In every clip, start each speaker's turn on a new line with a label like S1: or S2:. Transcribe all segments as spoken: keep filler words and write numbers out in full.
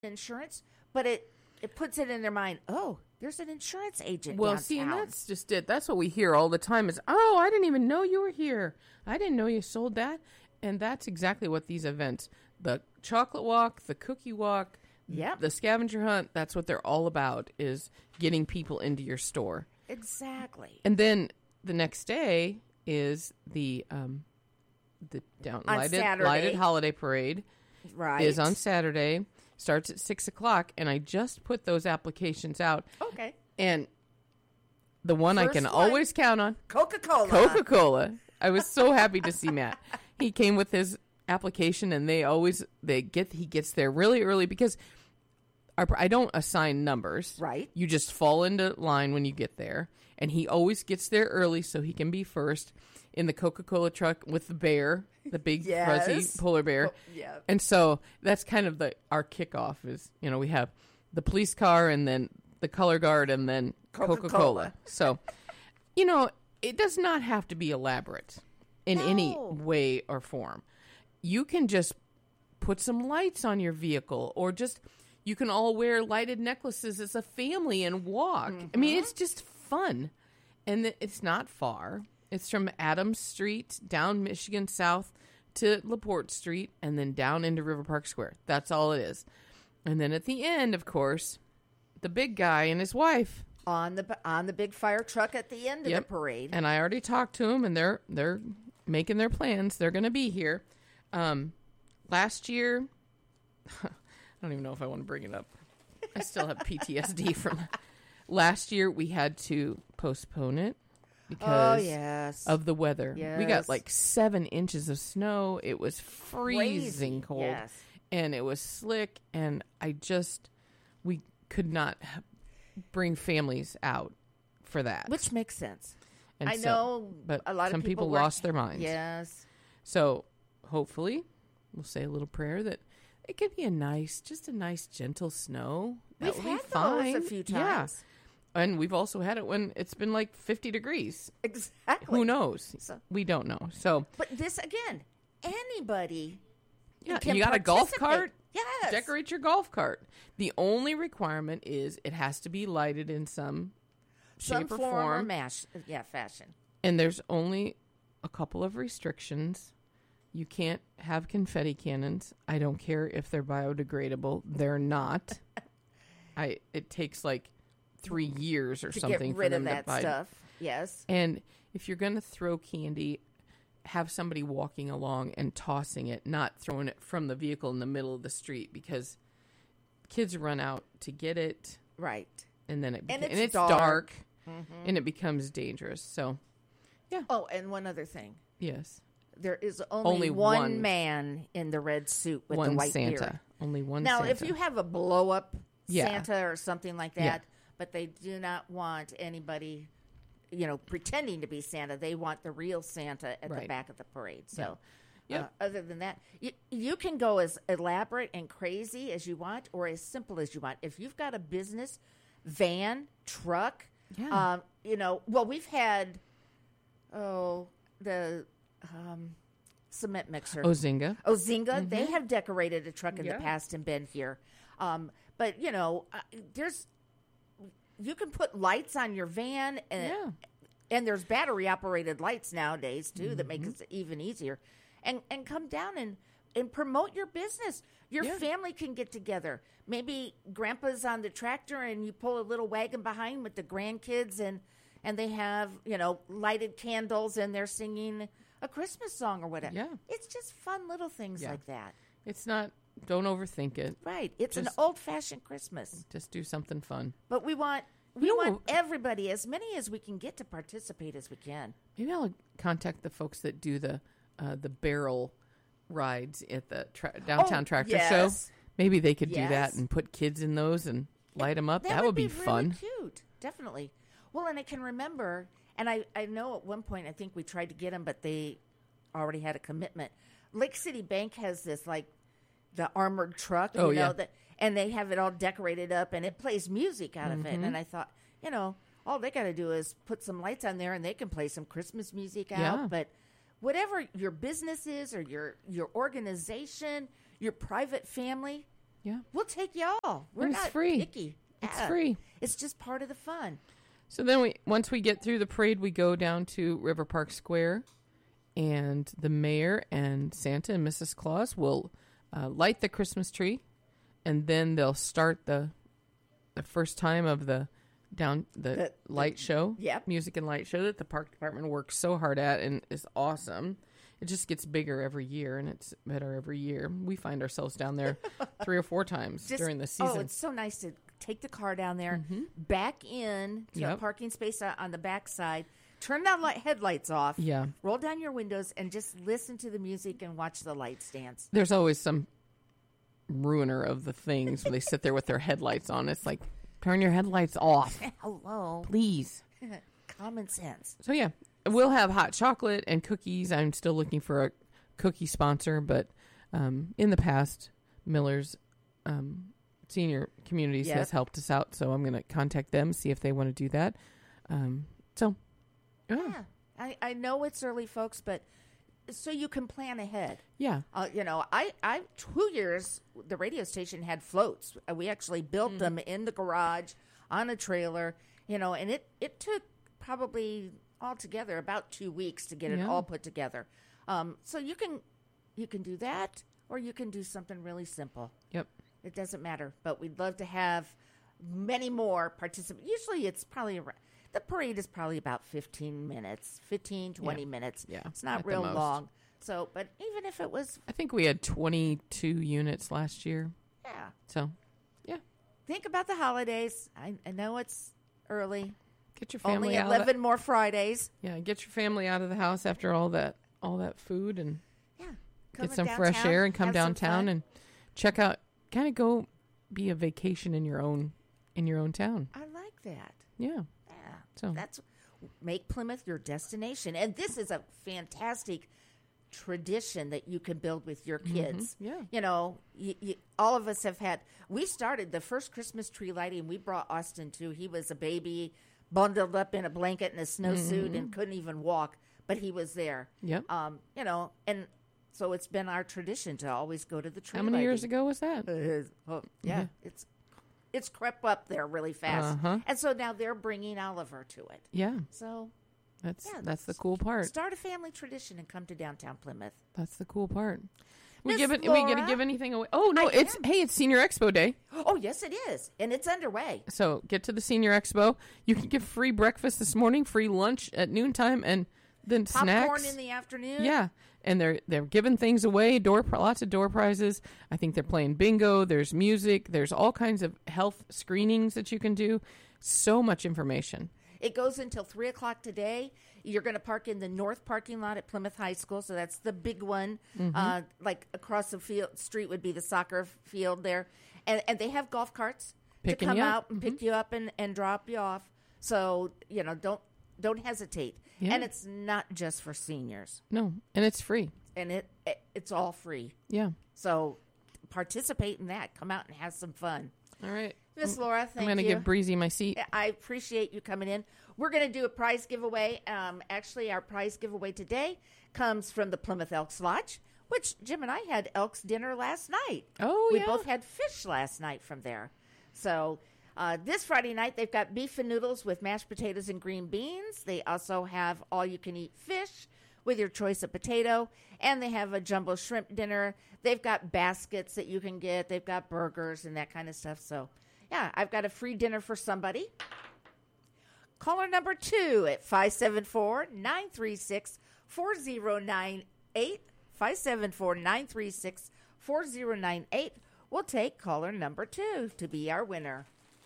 S1: insurance, but it it puts it in their mind, oh, there's an insurance agent
S2: Well,
S1: downtown.
S2: see, and that's just it. That's what we hear all the time is, oh, I didn't even know you were here. I didn't know you sold that. And that's exactly what these events, the chocolate walk, the cookie walk,
S1: Yep.
S2: the scavenger hunt, that's what they're all about, is getting people into your store.
S1: Exactly.
S2: And then the next day is the um, the down
S1: On
S2: lighted,
S1: Saturday.
S2: lighted holiday parade.
S1: Right.
S2: Is on Saturday. Starts at six o'clock, and I just put those applications out.
S1: Okay.
S2: And the one I
S1: First
S2: can
S1: one.
S2: always count on,
S1: Coca-Cola.
S2: Coca-Cola. I was so happy to see Matt. He came with his application, and they always they get he gets there really early because our, I don't assign numbers.
S1: Right.
S2: You just fall into line when you get there, and he always gets there early so he can be first in the Coca-Cola truck with the bear, the big
S1: Yes.
S2: fuzzy polar bear.
S1: Oh, yeah.
S2: And so that's kind of the our kickoff is, you know, we have the police car and then the color guard and then Coca-Cola.
S1: Coca-Cola.
S2: So, you know, it does not have to be elaborate in any
S1: No.
S2: way or form. You can just put some lights on your vehicle, or just you can all wear lighted necklaces as a family and walk. I mean, it's just fun. And th- it's not far. It's from Adams Street down Michigan South to LaPorte Street and then down into River Park Square. That's all it is. And then at the end, of course, the big guy and his wife.
S1: On the on the big fire truck at the end of
S2: Yep.
S1: the parade.
S2: And I already talked to them, and they're they're making their plans. They're going to be here. Um, last year, I don't even know if I want to bring it up. I still have P T S D from last year. We had to postpone it
S1: Oh,
S2: because
S1: yes.
S2: of the weather. We
S1: Yes.
S2: got like seven inches of snow. It was freezing
S1: Crazy.
S2: cold,
S1: Yes.
S2: and it was slick. And I just we could not h- bring families out for that.
S1: Which makes sense.
S2: And
S1: I
S2: so-
S1: know
S2: but
S1: a lot
S2: some
S1: of people,
S2: people
S1: were-
S2: lost their minds.
S1: Yes.
S2: So hopefully we'll say a little prayer that it could be a nice, just a nice, gentle snow. That
S1: We've
S2: will
S1: had
S2: be fine.
S1: those a few
S2: Yeah.
S1: times.
S2: And we've also had it when it's been like fifty degrees.
S1: Exactly.
S2: Who knows?
S1: So-
S2: We don't know. So
S1: But this, again, anybody
S2: yeah,
S1: can
S2: you got a golf
S1: participate.
S2: cart?
S1: Yes.
S2: Decorate your golf cart. The only requirement is it has to be lighted in some
S1: Some
S2: shape or
S1: form, or
S2: form.
S1: mash. Yeah, fashion.
S2: And there's only a couple of restrictions. You can't have confetti cannons. I don't care if they're biodegradable. They're not. I. It takes like three years or
S1: To
S2: something
S1: get rid
S2: for
S1: of
S2: them
S1: that
S2: to buy.
S1: stuff. Yes.
S2: And if you're going to throw candy, have somebody walking along and tossing it, not throwing it from the vehicle in the middle of the street, because kids run out to get it,
S1: Right.
S2: and then it
S1: And
S2: beca-
S1: it's
S2: and it's
S1: dark.
S2: dark,
S1: Mm-hmm.
S2: and it becomes dangerous. So,
S1: Oh, and one other thing.
S2: yes.
S1: There is only,
S2: Only
S1: one,
S2: one-
S1: man in the red suit with
S2: one
S1: the white
S2: Santa.
S1: beard.
S2: Only one
S1: Now,
S2: Santa.
S1: if you have a blow up
S2: Yeah.
S1: Santa or something like that,
S2: Yeah.
S1: but they do not want anybody, you know, pretending to be Santa. They want the real Santa at the
S2: Right.
S1: back of the parade. So,
S2: Yeah.
S1: uh, other than that, you, you can go as elaborate and crazy as you want or as simple as you want. If you've got a business, van, truck,
S2: Yeah.
S1: um, you know, well, we've had, oh, the um, cement mixer.
S2: Ozinga.
S1: Ozinga, they have decorated a truck in
S2: Mm-hmm. Yeah.
S1: the past and been here. Um, but, you know, uh, there's, you can put lights on your van, and,
S2: Yeah.
S1: and there's battery operated lights nowadays, too, that
S2: Mm-hmm.
S1: makes it even easier. And, and come down and, and promote your business. Your
S2: Yeah.
S1: family can get together. Maybe grandpa's on the tractor and you pull a little wagon behind with the grandkids, and, and they have, you know, lighted candles and they're singing a Christmas song or whatever.
S2: Yeah.
S1: It's just fun little things
S2: Yeah.
S1: like that.
S2: It's not, don't overthink it.
S1: Right. It's an
S2: Just-
S1: old fashioned Christmas.
S2: Just do something fun.
S1: But we want we
S2: You
S1: want
S2: know-
S1: everybody, as many as we can get, to participate as we can.
S2: Maybe I'll contact the folks that do the uh, the barrel rides at the tra- downtown
S1: Oh,
S2: tractor
S1: yes.
S2: show. Maybe they could do
S1: Yes.
S2: that and put kids in those and light them up. That, would be,
S1: really
S2: fun.
S1: cute. Definitely. Well, and I can remember, and I, I know at one point I think we tried to get them, but they already had a commitment. Lake City Bank has this, like, the armored truck,
S2: Oh,
S1: you know,
S2: yeah.
S1: that, and they have it all decorated up, and it plays music out of it.
S2: Mm-hmm.
S1: And I thought, you know, all they got to do is put some lights on there, and they can play some Christmas music out.
S2: Yeah.
S1: But whatever your business is, or your your organization, your private family,
S2: Yeah.
S1: We'll take y'all. We're
S2: And it's
S1: not
S2: free.
S1: picky.
S2: It's
S1: Yeah.
S2: free.
S1: It's just part of the fun.
S2: So then we once we get through the parade, we go down to River Park Square, and the mayor and Santa and Missus Claus will uh, light the Christmas tree, and then they'll start the the first time of the down the,
S1: The-
S2: light show,
S1: Yep.
S2: music and light show that the park department works so hard at and is awesome. It just gets bigger every year, and it's better every year. We find ourselves down there three or four times
S1: Just-
S2: during the season.
S1: Oh, it's so nice to take the car down there, back in to a
S2: Yep.
S1: parking space o- on the back side, turn the light, headlights off,
S2: Yeah.
S1: roll down your windows, and just listen to the music and watch the lights dance.
S2: There's always some ruiner of the things when they sit there with their headlights on. It's like, turn your headlights off,
S1: Hello.
S2: please.
S1: Common sense.
S2: So yeah, we'll have hot chocolate and cookies. I'm still looking for a cookie sponsor, but um, in the past, Miller's um, Senior Communities
S1: Yep.
S2: has helped us out, so I'm going to contact them, see if they want to do that. Um, so, yeah,
S1: Yeah. I, I know it's early, folks, but so you can plan ahead.
S2: yeah,
S1: Uh, you know, I, I two years the radio station had floats. Uh, We actually built them in the garage on a trailer. You know, and it it took probably altogether about two weeks to get it
S2: Yeah.
S1: all put together. Um, so you can you can do that, or you can do something really simple.
S2: yep,
S1: It doesn't matter, but we'd love to have many more participants. Usually, it's probably around, the parade is probably about fifteen minutes, fifteen, twenty
S2: Yeah.
S1: minutes.
S2: Yeah,
S1: It's not
S2: at the
S1: real
S2: most.
S1: long. So, but even if it was,
S2: I think we had twenty-two units last year,
S1: yeah,
S2: so yeah,
S1: think about the holidays. I, I know it's early.
S2: get your family
S1: Only
S2: out. Of
S1: eleven more Fridays.
S2: yeah, get your family out of the house after all that all that food and
S1: Yeah, come
S2: get some
S1: downtown,
S2: fresh air and come
S1: have some
S2: downtown
S1: fun.
S2: and check out. Kind of go be a vacation in your own in your own town.
S1: I like that.
S2: Yeah.
S1: Yeah,
S2: So-
S1: that's make Plymouth your destination, and this is a fantastic tradition that you can build with your kids.
S2: Mm-hmm. Yeah.
S1: You know, you, you, all of us have had. We started the first Christmas tree lighting. We brought Austin to. He was a baby, bundled up in a blanket and a snowsuit,
S2: Mm-hmm.
S1: and couldn't even walk, but he was there.
S2: Yep.
S1: Um, you know, and so it's been our tradition to always go to the tree.
S2: How many years
S1: lighting.
S2: ago was that?
S1: Uh, oh, yeah, it's it's crept up there really fast,
S2: Uh-huh.
S1: and so now they're bringing Oliver to it.
S2: Yeah.
S1: So
S2: That's
S1: Yeah,
S2: that's the cool part.
S1: start a family tradition and come to downtown Plymouth.
S2: That's the cool part. We
S1: Miss
S2: give it. We gonna
S1: Laura?
S2: give anything away? Oh no!
S1: I
S2: It's
S1: am.
S2: hey, it's Senior Expo Day.
S1: Oh, yes, it is, and it's underway.
S2: So get to the Senior Expo. You can get free breakfast this morning, free lunch at noontime, and then
S1: Popcorn
S2: snacks.
S1: in the afternoon.
S2: Yeah, and they're they're giving things away. Door lots of door prizes. I think they're playing bingo. There's music. There's all kinds of health screenings that you can do. So much information.
S1: It goes until three o'clock today. You're going to park in the north parking lot at Plymouth High School, so that's the big one.
S2: Mm-hmm.
S1: Uh, like across the field street would be the soccer field there, and and they have golf carts
S2: Picking
S1: to come
S2: you up.
S1: out and pick you up and, and drop you off. So you know, don't don't hesitate.
S2: Yeah.
S1: And it's not just for seniors,
S2: No, and it's free.
S1: and it, it it's all free.
S2: Yeah.
S1: So participate in that. Come out and have some fun.
S2: All right.
S1: Miss Laura, thank
S2: I'm gonna
S1: you.
S2: give Breezy my seat.
S1: I appreciate you coming in. We're going to do a prize giveaway. Um, actually, our prize giveaway today comes from the Plymouth Elks Lodge, which Jim and I had Elks dinner last night.
S2: Oh,
S1: we
S2: yeah.
S1: both had fish last night from there. So uh, this Friday night, they've got beef and noodles with mashed potatoes and green beans. They also have all-you-can-eat fish with your choice of potato, and they have a jumbo shrimp dinner. They've got baskets that you can get. They've got burgers and that kind of stuff. So, yeah, I've got a free dinner for somebody. Caller number two at five seven four, nine three six, four zero nine eight. five seven four, nine three six, four zero nine eight. We'll take caller number two to be our winner.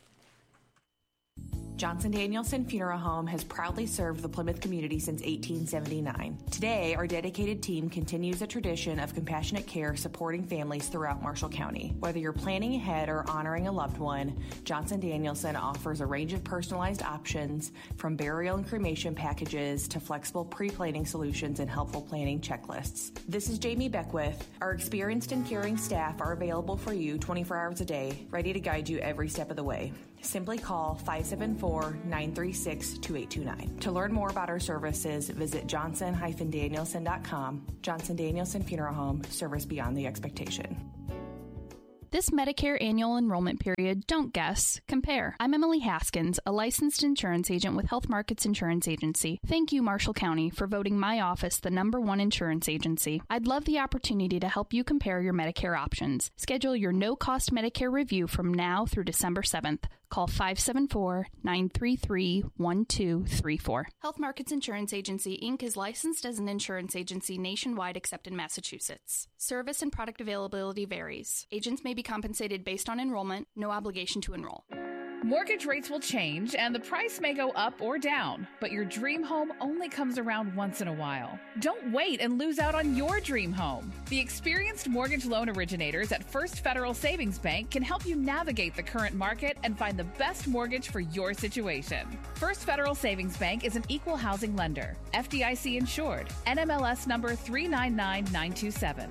S3: Johnson Danielson Funeral Home has proudly served the Plymouth community since eighteen seventy-nine. Today, our dedicated team continues a tradition of compassionate care supporting families throughout Marshall County. Whether you're planning ahead or honoring a loved one, Johnson Danielson offers a range of personalized options from burial and cremation packages to flexible pre-planning solutions and helpful planning checklists. This is Jamie Beckwith. Our experienced and caring staff are available for you twenty-four hours a day, ready to guide you every step of the way. Simply call five seven four, nine three six, two eight two nine. To learn more about our services, visit johnson dash danielson dot com. Johnson Danielson Funeral Home, service beyond the expectation.
S4: This Medicare annual enrollment period, don't guess, compare. I'm Emily Haskins, a licensed insurance agent with Health Markets Insurance Agency. Thank you, Marshall County, for voting my office the number one insurance agency. I'd love the opportunity to help you compare your Medicare options. Schedule your no-cost Medicare review from now through December seventh. Call five seven four, nine three three, one two three four. Health Markets Insurance Agency, Incorporated is licensed as an insurance agency nationwide except in Massachusetts. Service and product availability varies. Agents may be compensated based on enrollment. No obligation to enroll.
S5: Mortgage rates will change and the price may go up or down, but your dream home only comes around once in a while. Don't wait and lose out on your dream home. The experienced mortgage loan originators at First Federal Savings Bank can help you navigate the current market and find the best mortgage for your situation. First Federal Savings Bank is an equal housing lender, F D I C insured, N M L S number three nine nine nine two seven.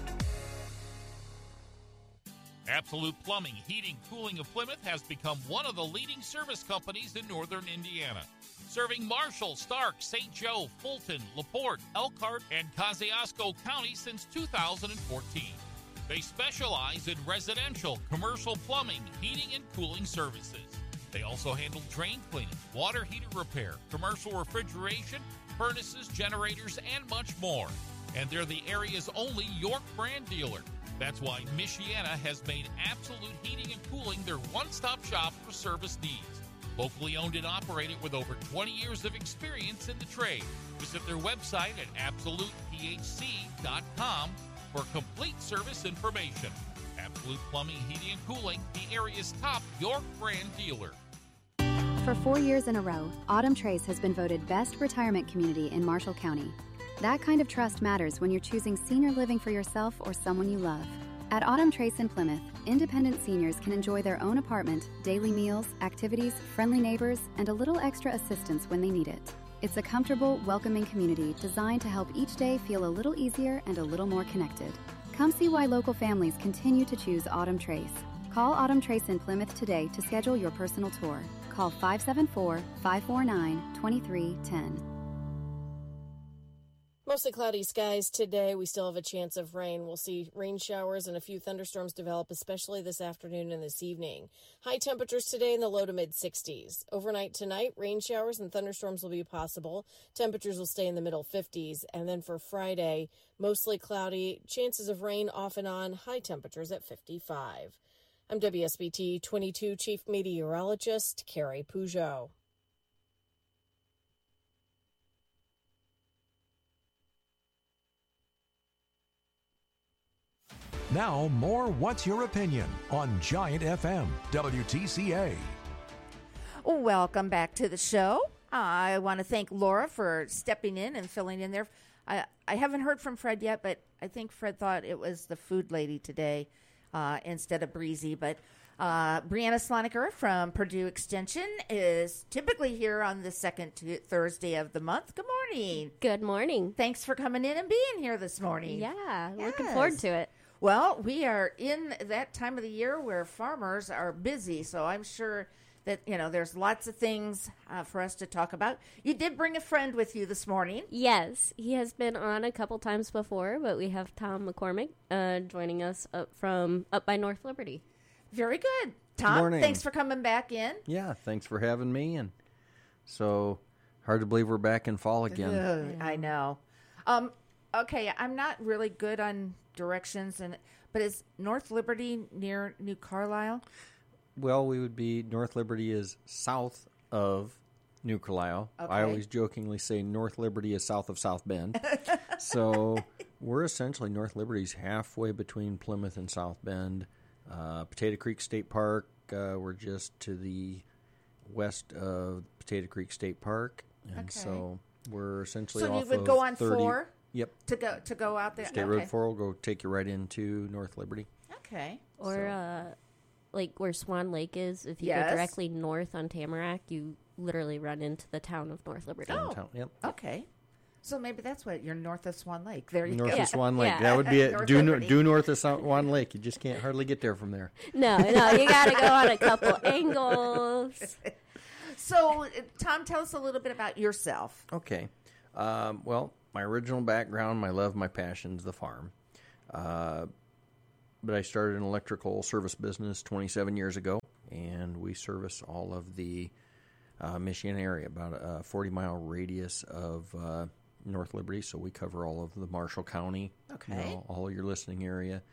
S6: Absolute Plumbing, Heating, Cooling of Plymouth has become one of the leading service companies in northern Indiana, serving Marshall, Stark, Saint Joe, Fulton, LaPorte, Elkhart, and Kosciuszko County since two thousand fourteen. They specialize in residential, commercial plumbing, heating, and cooling services. They also handle drain cleaning, water heater repair, commercial refrigeration, furnaces, generators, and much more. And they're the area's only York brand dealer. That's why Michiana has made Absolute Heating and Cooling their one-stop shop for service needs. Locally owned and operated with over twenty years of experience in the trade. Visit their website at absolute p h c dot com for complete service information. Absolute Plumbing, Heating, and Cooling, the area's top York brand dealer.
S7: For four years in a row, Autumn Trace has been voted Best Retirement Community in Marshall County. That kind of trust matters when you're choosing senior living for yourself or someone you love. At Autumn Trace in Plymouth, independent seniors can enjoy their own apartment, daily meals, activities, friendly neighbors, and a little extra assistance when they need it. It's a comfortable, welcoming community designed to help each day feel a little easier and a little more connected. Come see why local families continue to choose Autumn Trace. Call Autumn Trace in Plymouth today to schedule your personal tour. Call five seven four, five four nine, two three one zero.
S8: Mostly cloudy skies today. We still have a chance of rain. We'll see rain showers and a few thunderstorms develop, especially this afternoon and this evening. High temperatures today in the low to mid sixties. Overnight tonight, rain showers and thunderstorms will be possible. Temperatures will stay in the middle fifties. And then for Friday, mostly cloudy, chances of rain off and on, high temperatures at fifty-five. I'm W S B T twenty-two Chief Meteorologist Carrie Peugeot.
S9: Now, more What's Your Opinion on Giant F M, W T C A.
S1: Welcome back to the show. I want to thank Laura for stepping in and filling in there. I, I haven't heard from Fred yet, but I think Fred thought it was the food lady today uh, instead of Breezy. But uh, Brianna Sloniker from Purdue Extension is typically here on the second t- Thursday of the month. Good morning.
S10: Good morning.
S1: Thanks for coming in and being here this morning.
S10: Yeah,
S1: yes.
S10: Looking forward to it.
S1: Well, we are in that time of the year where farmers are busy, so I'm sure that, you know, there's lots of things uh, for us to talk about. You did bring a friend with you this morning.
S10: Yes, he has been on a couple times before, but we have Tom McCormick uh, joining us up from up by North Liberty.
S1: Very good. Tom,
S11: good morning.
S1: Thanks for coming back in.
S11: Yeah, thanks for having me. And so hard to believe we're back in fall again.
S1: Ugh, I know. Um, okay, I'm not really good on directions, and but is North Liberty near New Carlisle?
S11: Well, we would be, North Liberty is south of New Carlisle.
S1: Okay.
S11: I always jokingly say North Liberty is south of South Bend. So we're essentially, North Liberty's halfway between Plymouth and South Bend. Uh, Potato Creek State Park, uh, we're just to the west of Potato Creek State Park. And
S1: Okay.
S11: so we're essentially
S1: So
S11: off
S1: you would
S11: of
S1: go on
S11: thirty
S1: four
S11: Yep.
S1: to go to go out there.
S11: State
S1: okay.
S11: Road four will go take you right into North Liberty.
S1: Okay.
S10: Or,
S11: So-
S10: uh, like where Swan Lake is, if you
S1: Yes.
S10: go directly north on Tamarack, you literally run into the town of North Liberty.
S1: Oh.
S11: Downtown. Yep.
S1: Okay. So maybe that's what you're north of Swan Lake. There you
S11: North
S1: go.
S11: of
S10: Yeah.
S11: Swan Lake.
S10: Yeah.
S11: That would be it.
S1: North
S11: Due,
S1: Liberty.
S11: due north of Swan Lake. You just can't hardly get there from there.
S10: No, no, you got to go on a couple angles.
S1: So, uh, Tom, tell us a little bit about yourself.
S11: Okay. Um, well, my original background, my love, my passion is the farm. Uh, but I started an electrical service business twenty-seven years ago, and we service all of the uh, Michigan area, about a forty-mile radius of uh, North Liberty. So we cover all of the Marshall County,
S1: Okay.
S11: you know, all of your listening area.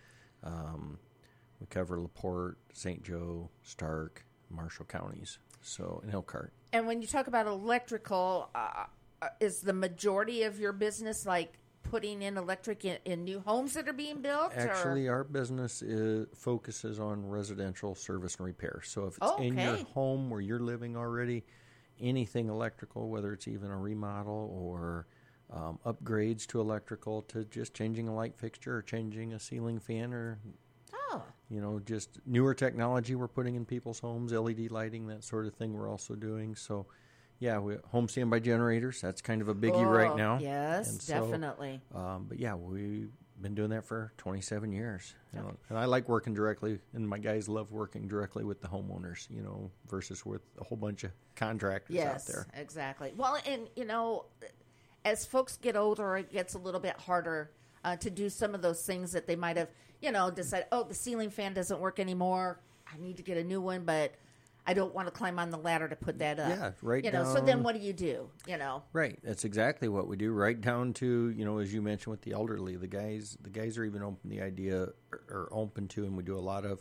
S11: Um, we cover LaPorte, Saint Joe, Stark, Marshall counties, so in Elkhart.
S1: And when you talk about electrical, uh, uh, is the majority of your business like putting in electric in, in new homes that are being built?
S11: Actually,
S1: or?
S11: our business is, focuses on residential service and repair. So if it's
S1: Oh,
S11: in your
S1: okay.
S11: home where you're living already, anything electrical, whether it's even a remodel or um, upgrades to electrical, to just changing a light fixture or changing a ceiling fan, or
S1: Oh,
S11: you know, just newer technology we're putting in people's homes, L E D lighting, that sort of thing we're also doing. So, yeah, we, home standby generators, that's kind of a biggie
S1: Oh,
S11: right now.
S1: yes,
S11: And so,
S1: definitely.
S11: Um, but, yeah, we've been doing that for twenty-seven years. You know, and I like working directly, and my guys love working directly with the homeowners, you know, versus with a whole bunch of contractors
S1: yes,
S11: out there.
S1: exactly. Well, and, you know, as folks get older, it gets a little bit harder uh, to do some of those things that they might have, you know, decided, oh, the ceiling fan doesn't work anymore. I need to get a new one, but I don't want to climb on the ladder to put that up.
S11: Yeah, right
S1: You know, so
S11: down-
S1: then what do you do, you know?
S11: Right, that's exactly what we do. Right down to, you know, as you mentioned with the elderly, the guys, the guys are even open to the idea, or, or open to, and we do a lot of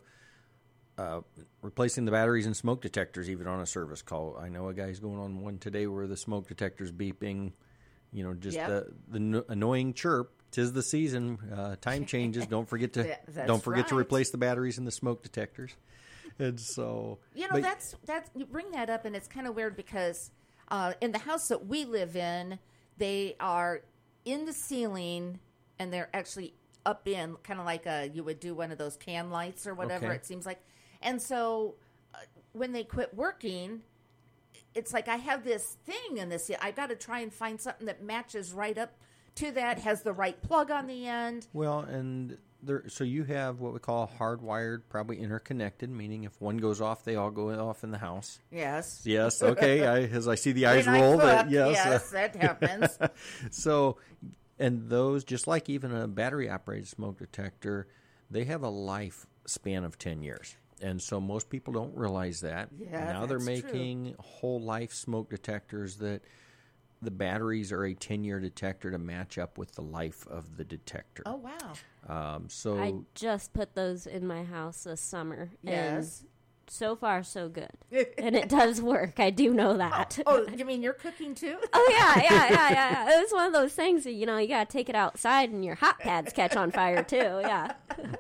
S11: uh, replacing the batteries and smoke detectors, even on a service call. I know a guy's going on one today where the smoke detector's beeping, you know, just
S1: Yep.
S11: the the no- annoying chirp. 'Tis the season. Uh, time changes. Don't forget to
S1: That- that's
S11: don't forget to
S1: right.
S11: replace the batteries and the smoke detectors. And so,
S1: You know,
S11: but-
S1: that's that's you bring that up, and it's kind of weird because uh, in the house that we live in, they are in the ceiling, and they're actually up in kind of like a you would do one of those can lights or whatever.
S11: Okay.
S1: It seems like, and so uh, when they quit working, it's like I have this thing in this. I got to try and find something that matches right up to that, has the right plug on the end.
S11: Well, and there, so you have what we call hardwired, probably interconnected, meaning if one goes off, they all go off in the house.
S1: Yes.
S11: Yes. Okay. I, as I see the eyes
S1: When I
S11: roll, that
S1: cook,
S11: yes,
S1: yes, that happens.
S11: So, and those, just like even a battery operated smoke detector, they have a life span of ten years. And so most people don't realize that.
S1: Yeah,
S11: now they're
S1: that's true.
S11: making whole life smoke detectors that the batteries are a ten-year detector to match up with the life of the detector.
S1: Oh, wow.
S11: Um, so
S10: I just put those in my house this summer.
S1: Yes.
S10: And so far, so good. And it does work. I do know that.
S1: Oh, you mean you're cooking too?
S10: Oh, yeah, yeah, yeah, yeah. It's one of those things that, you know, you got to take it outside and your hot pads catch on fire, too. Yeah.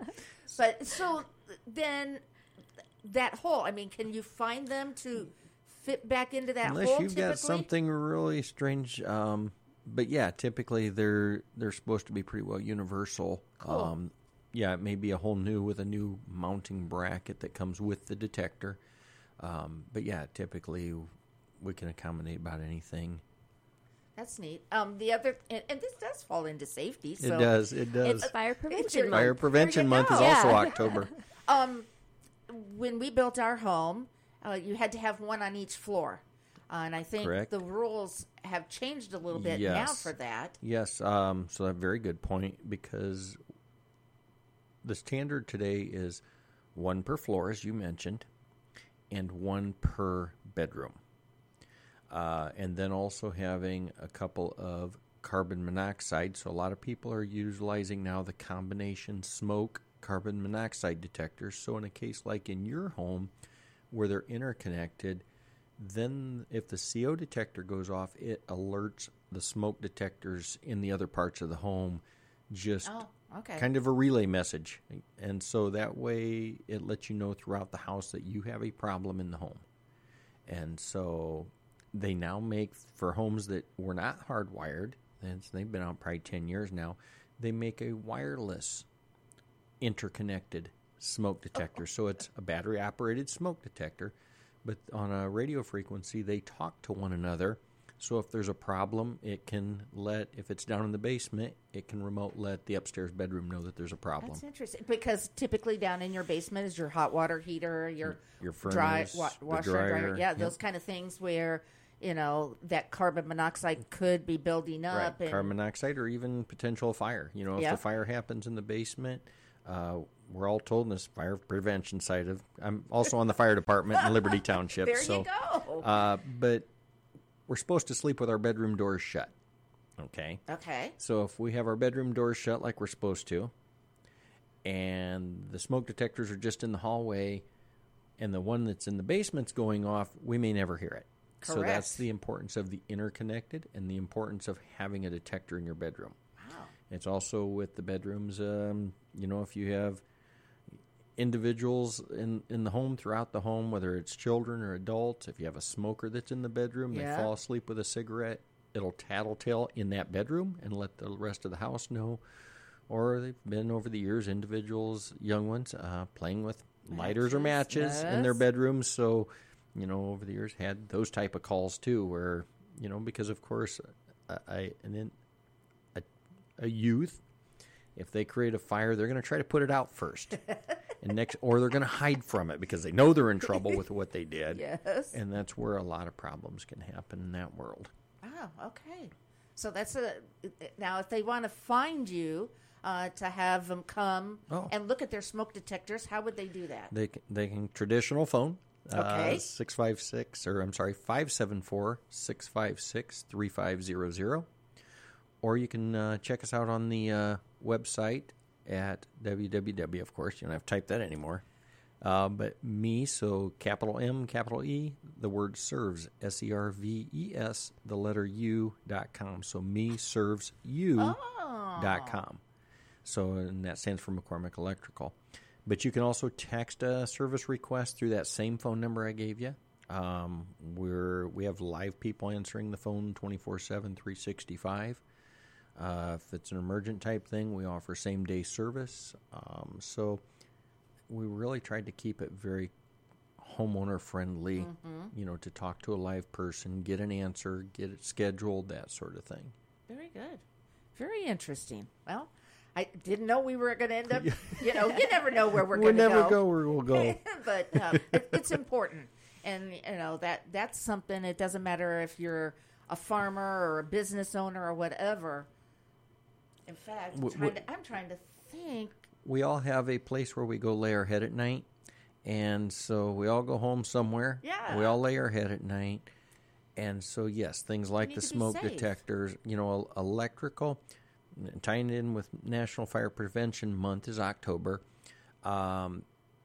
S1: But so then that hole, I mean, can you find them to fit back into that
S11: unless
S1: hole
S11: you've
S1: typically?
S11: got something really strange, um, but yeah, typically they're they're supposed to be pretty well universal.
S1: Cool.
S11: Um, yeah, it may be a whole new with a new mounting bracket that comes with the detector. Um, but yeah, typically we can accommodate about anything.
S1: That's neat. Um, the other, and, and this does fall into safety. So
S11: it does. It does.
S10: It's Fire
S1: It's
S10: Prevention
S1: your-
S10: Month.
S11: Fire Prevention
S1: you
S11: Month is
S1: go.
S11: also
S10: Yeah.
S11: October.
S1: Um, when we built our home, uh, you had to have one on each floor. Uh, and I think
S11: Correct.
S1: the rules have changed a little bit now
S11: Yes.
S1: for that.
S11: Yes, um, so a very good point, because the standard today is one per floor, as you mentioned, and one per bedroom. Uh, and then also having a couple of carbon monoxide. So a lot of people are utilizing now the combination smoke carbon monoxide detectors. So in a case like in your home where they're interconnected, then if the C O detector goes off, it alerts the smoke detectors in the other parts of the home, just
S1: Oh, okay.
S11: kind of a relay message. And so that way it lets you know throughout the house that you have a problem in the home. And so they now make, for homes that were not hardwired, and they've been out probably ten years now, they make a wireless interconnected smoke detector. So it's a battery-operated smoke detector, but on a radio frequency, they talk to one another. So if there's a problem, it can let, if it's down in the basement, it can remote let the upstairs bedroom know that there's a problem.
S1: That's interesting, because typically down in your basement is your hot water heater, your,
S11: Your
S1: dry
S11: furnace,
S1: wa-
S11: the
S1: washer, and dryer.
S11: dryer,
S1: Yeah,
S11: yep.
S1: those kind of things where, you know, that carbon monoxide could be building
S11: Right,
S1: up. And,
S11: carbon monoxide or even potential fire. You know, if
S1: Yeah.
S11: the fire happens in the basement, uh, we're all told in this fire prevention side of, I'm also on the fire department in Liberty Township.
S1: There
S11: so,
S1: you go.
S11: Uh, but we're supposed to sleep with our bedroom doors shut. Okay.
S1: Okay.
S11: So if we have our bedroom doors shut like we're supposed to, and the smoke detectors are just in the hallway, and the one that's in the basement's going off, we may never hear it.
S1: Correct.
S11: So that's the importance of the interconnected and the importance of having a detector in your bedroom.
S1: Wow.
S11: It's also with the bedrooms, um, you know, if you have individuals in, in the home, throughout the home, whether it's children or adults, if you have a smoker that's in the bedroom,
S1: Yeah.
S11: they fall asleep with a cigarette, it'll tattletale in that bedroom and let the rest of the house know. Or they've been, over the years, individuals, young ones, uh, playing with lighters or matches in their
S1: yes.
S11: bedrooms. So, you know, over the years, had those type of calls too, where, you know, because of course, a, a, an, a, a youth, if they create a fire, they're going to try to put it out first, and next, or they're going to hide from it because they know they're in trouble with what they did.
S1: Yes.
S11: And that's where a lot of problems can happen in that world.
S1: Oh, okay. So that's a now. If they want to find you uh, to have them come
S11: Oh.
S1: and look at their smoke detectors, how would they do that?
S11: They can, they can traditional phone.
S1: Okay.
S11: Uh, six five six, or I'm sorry, five seven four, six five six, three five zero zero. Or you can uh, check us out on the uh, website at w w w. Of course, you don't have to type that anymore. Uh, but me, so capital M, capital E, the word serves, S E R V E S, the letter U dot com. So me serves you
S1: Oh.
S11: dot com. So, and that stands for McCormick Electrical. But you can also text a service request through that same phone number I gave you. Um, we're we have live people answering the phone twenty-four seven, three sixty-five. Uh, if it's an emergent type thing, we offer same day service. Um, so we really tried to keep it very homeowner friendly.
S1: Mm-hmm.
S11: You know, to talk to a live person, get an answer, get it scheduled, that sort of thing.
S1: Very good. Very interesting. Well, I didn't know we were going to end up, you know, you never know where we're
S11: We'll
S1: going to
S11: never
S1: go.
S11: go where we'll go.
S1: But uh, it, it's important. And, you know, that that's something, it doesn't matter if you're a farmer or a business owner or whatever. In fact, I'm,
S11: W-
S1: trying,
S11: w-
S1: to, I'm trying to think.
S11: We all have a place where we go lay our head at night. And so we all go home somewhere.
S1: Yeah.
S11: We all lay our head at night. And so, yes, things like
S1: need
S11: the
S1: to be
S11: smoke
S1: safe.
S11: detectors, you know, el- electrical, tying it in with National Fire Prevention Month is October. Um,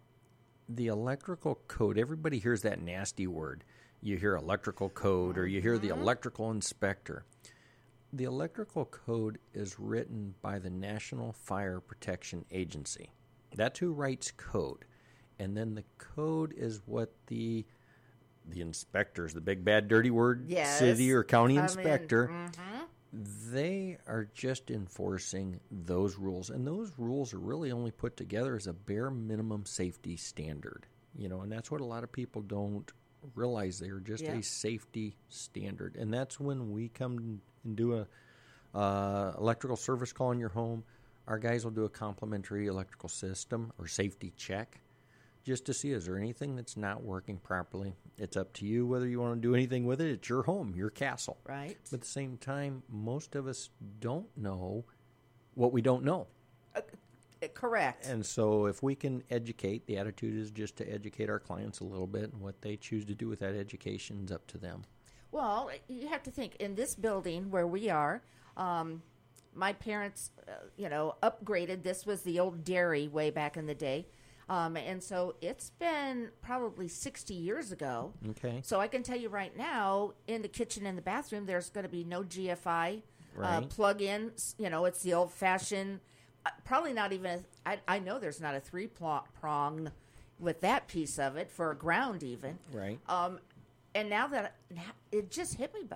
S11: the electrical code, everybody hears that nasty word. You hear electrical code or you hear the electrical inspector. The electrical code is written by the National Fire Protection Agency. That's who writes code. And then the code is what the the inspectors, the big bad dirty word,
S1: Yes.
S11: city or county
S1: Come in.
S11: inspector,
S1: Mhm.
S11: they are just enforcing those rules. And those rules are really only put together as a bare minimum safety standard. You know, and that's what a lot of people don't realize. They are just
S1: Yeah.
S11: a safety standard. And that's when we come and do a uh, electrical service call in your home. Our guys will do a complimentary electrical system or safety check just to see, is there anything that's not working properly? It's up to you whether you want to do anything with it. It's your home, your castle.
S1: Right.
S11: But at the same time, most of us don't know what we don't know.
S1: Uh, correct.
S11: And so if we can educate, the attitude is just to educate our clients a little bit, and what they choose to do with that education is up to them.
S1: Well, you have to think, in this building where we are, um, my parents, uh, you know, upgraded. This was the old dairy way back in the day. Um, and so it's been probably sixty years ago.
S11: Okay.
S1: So I can tell you right now, in the kitchen and the bathroom, there's going to be no G F I uh,
S11: Right.
S1: plug-in. You know, it's the old-fashioned, uh, probably not even, a, I, I know there's not a three-prong with that piece of it for a ground even.
S11: Right.
S1: Um, and now that now it just hit me, but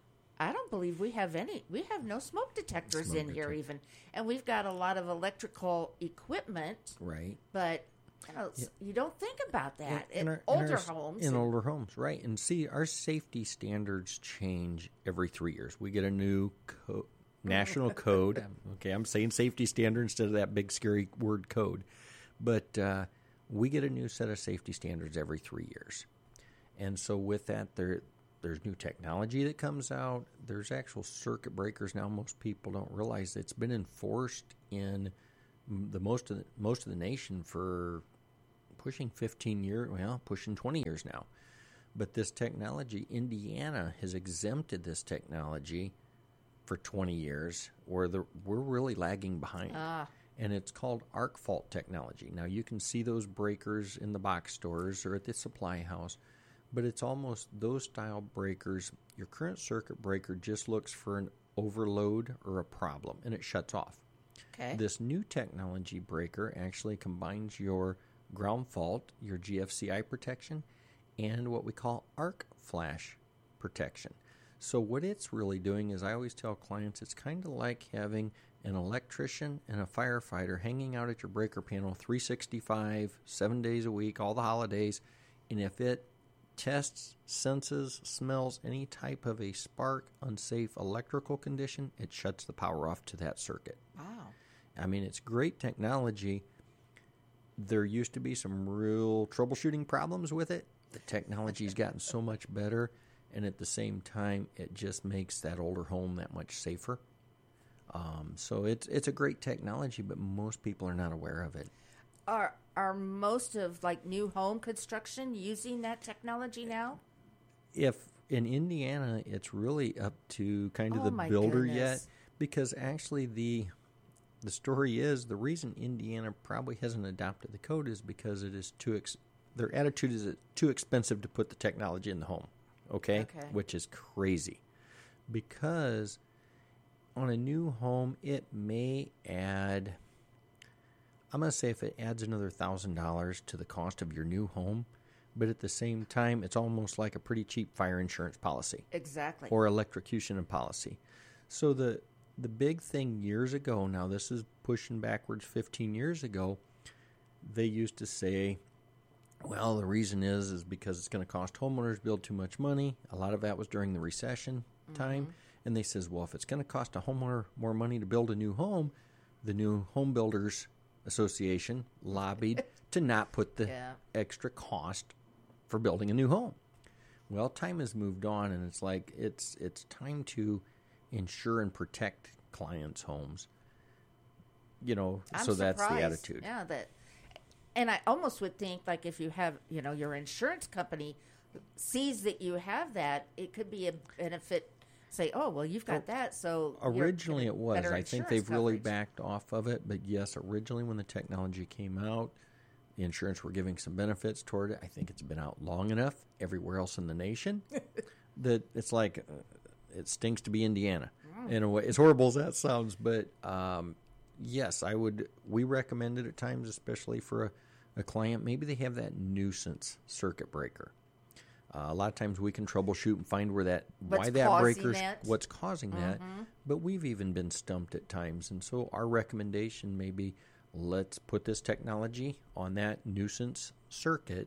S1: I don't believe we have any. We have no smoke detectors
S11: Smoke
S1: in here
S11: detector.
S1: even, and we've got a lot of electrical equipment.
S11: Right.
S1: But you know, s- you don't think about that in,
S11: In our- in
S1: older
S11: our s-
S1: homes.
S11: In older homes, right. And see, our safety standards change every three years. We get a new co- national code. Okay, I'm saying safety standard instead of that big scary word code. But uh, we get a new set of safety standards every three years. And so with that, there there's new technology that comes out. There's actual circuit breakers now. Most people don't realize it's been enforced in the most of the, most of the nation for pushing fifteen years, well, pushing twenty years now. But this technology, Indiana has exempted this technology for twenty years, where the, we're really lagging behind.
S1: Ah.
S11: And it's called arc fault technology. Now, you can see those breakers in the box stores or at the supply house, but it's almost those style breakers. Your current circuit breaker just looks for an overload or a problem, and it shuts off.
S1: Okay.
S11: This new technology breaker actually combines your ground fault, your G F C I protection, and what we call arc flash protection. So what it's really doing is, I always tell clients, it's kind of like having an electrician and a firefighter hanging out at your breaker panel three sixty-five, seven days a week, all the holidays, and if it tests, senses, smells any type of a spark, unsafe electrical condition, it shuts the power off to that circuit.
S1: Wow.
S11: I mean, it's great technology. There used to be some real troubleshooting problems with it. The technology's gotten so much better, and at the same time, it just makes that older home that much safer. Um, so it's it's a great technology, but most people are not aware of it.
S1: Are are most of like new home construction using that technology now?
S11: If in Indiana, it's really up to kind of
S1: Oh,
S11: the
S1: my
S11: builder
S1: goodness.
S11: yet, because actually the the story is the reason Indiana probably hasn't adopted the code is because it is too ex- their attitude is it's too expensive to put the technology in the home. Okay,
S1: Okay.
S11: which is crazy, because on a new home it may add. I'm going to say if it adds another one thousand dollars to the cost of your new home, but at the same time, it's almost like a pretty cheap fire insurance policy.
S1: Exactly.
S11: Or electrocution policy. So the the big thing years ago, now this is pushing backwards fifteen years ago, they used to say, well, the reason is is because it's going to cost homeowners build too much money. A lot of that was during the recession time.
S1: Mm-hmm.
S11: And they says, well, if it's going to cost a homeowner more money to build a new home, the new home builders association lobbied to not put the
S1: Yeah.
S11: extra cost for building a new home. Well, time has moved on, and it's like it's it's time to insure and protect clients' homes. You know,
S1: I'm
S11: so that's the
S1: surprised.
S11: attitude.
S1: Yeah, that. And I almost would think, like, if you have, you know, your insurance company sees that you have that, it could be a benefit. Say, oh, well, you've got that, so you're
S11: Originally
S1: getting
S11: it was.
S1: better
S11: I think
S1: insurance
S11: they've really
S1: coverage.
S11: backed off of it. But yes, originally when the technology came out, the insurance were giving some benefits toward it. I think it's been out long enough everywhere else in the nation that it's like uh, it stinks to be Indiana.
S1: Mm.
S11: In a way, as horrible as that sounds, but um, yes, I would. We recommend it at times, especially for a, a client. Maybe they have that nuisance circuit breaker. Uh, a lot of times we can troubleshoot and find where that
S1: What's
S11: why that
S1: causing
S11: breaker's
S1: that?
S11: what's causing that.
S1: Mhm.
S11: But we've even been stumped at times, and so our recommendation may be let's put this technology on that nuisance circuit,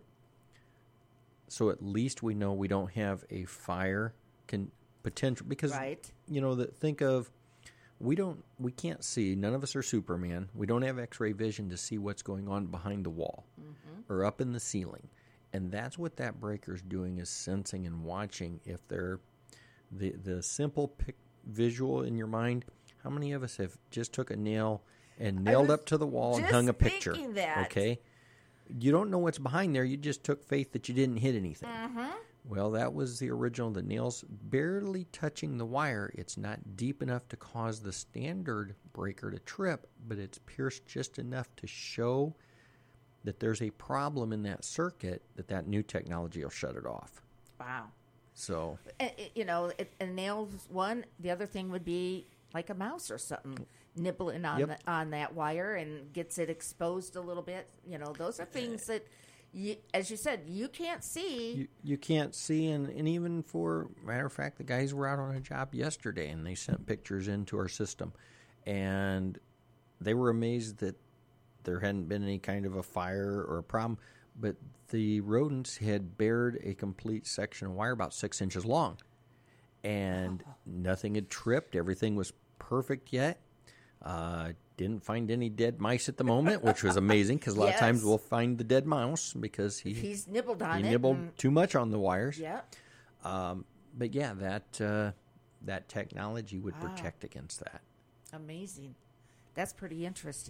S11: so at least we know we don't have a fire can potential because
S1: Right.
S11: you know that think of we don't we can't see, none of us are Superman, we don't have x-ray vision to see what's going on behind the wall or up in the ceiling. And that's what that breaker's doing, is sensing and watching. If they're the the simple pic, visual in your mind, how many of us have just took a nail and nailed
S1: was
S11: up to the wall and
S1: just
S11: hung a picture?
S1: thinking that.
S11: Okay, you don't know what's behind there. You just took faith that you didn't hit anything.
S1: Mm-hmm.
S11: Well, that was the original. The nail's barely touching the wire. It's not deep enough to cause the standard breaker to trip, but it's pierced just enough to show that there's a problem in that circuit, that that new technology will shut it off.
S1: Wow.
S11: So,
S1: Uh, it- you know, it, it nails one. The other thing would be like a mouse or something nibbling on
S11: Yep.
S1: the, on that wire and gets it exposed a little bit. You know, those are things that, you, as you said, you can't see.
S11: you, you can't see, and, and even for, matter of fact, the guys were out on a job yesterday, and they sent pictures into our system, and they were amazed that there hadn't been any kind of a fire or a problem, but the rodents had bared a complete section of wire about six inches long, and
S1: Oh.
S11: nothing had tripped. Everything was perfect yet. Uh, didn't find any dead mice at the moment, which was amazing, because a lot of times
S1: Yes.
S11: we'll find the dead mouse because he
S1: He's nibbled on
S11: he
S1: it.
S11: nibbled
S1: and-
S11: too much on the wires.
S1: Yeah.
S11: Um, but yeah, that uh, that technology would
S1: Wow.
S11: protect against that.
S1: Amazing. That's pretty interesting.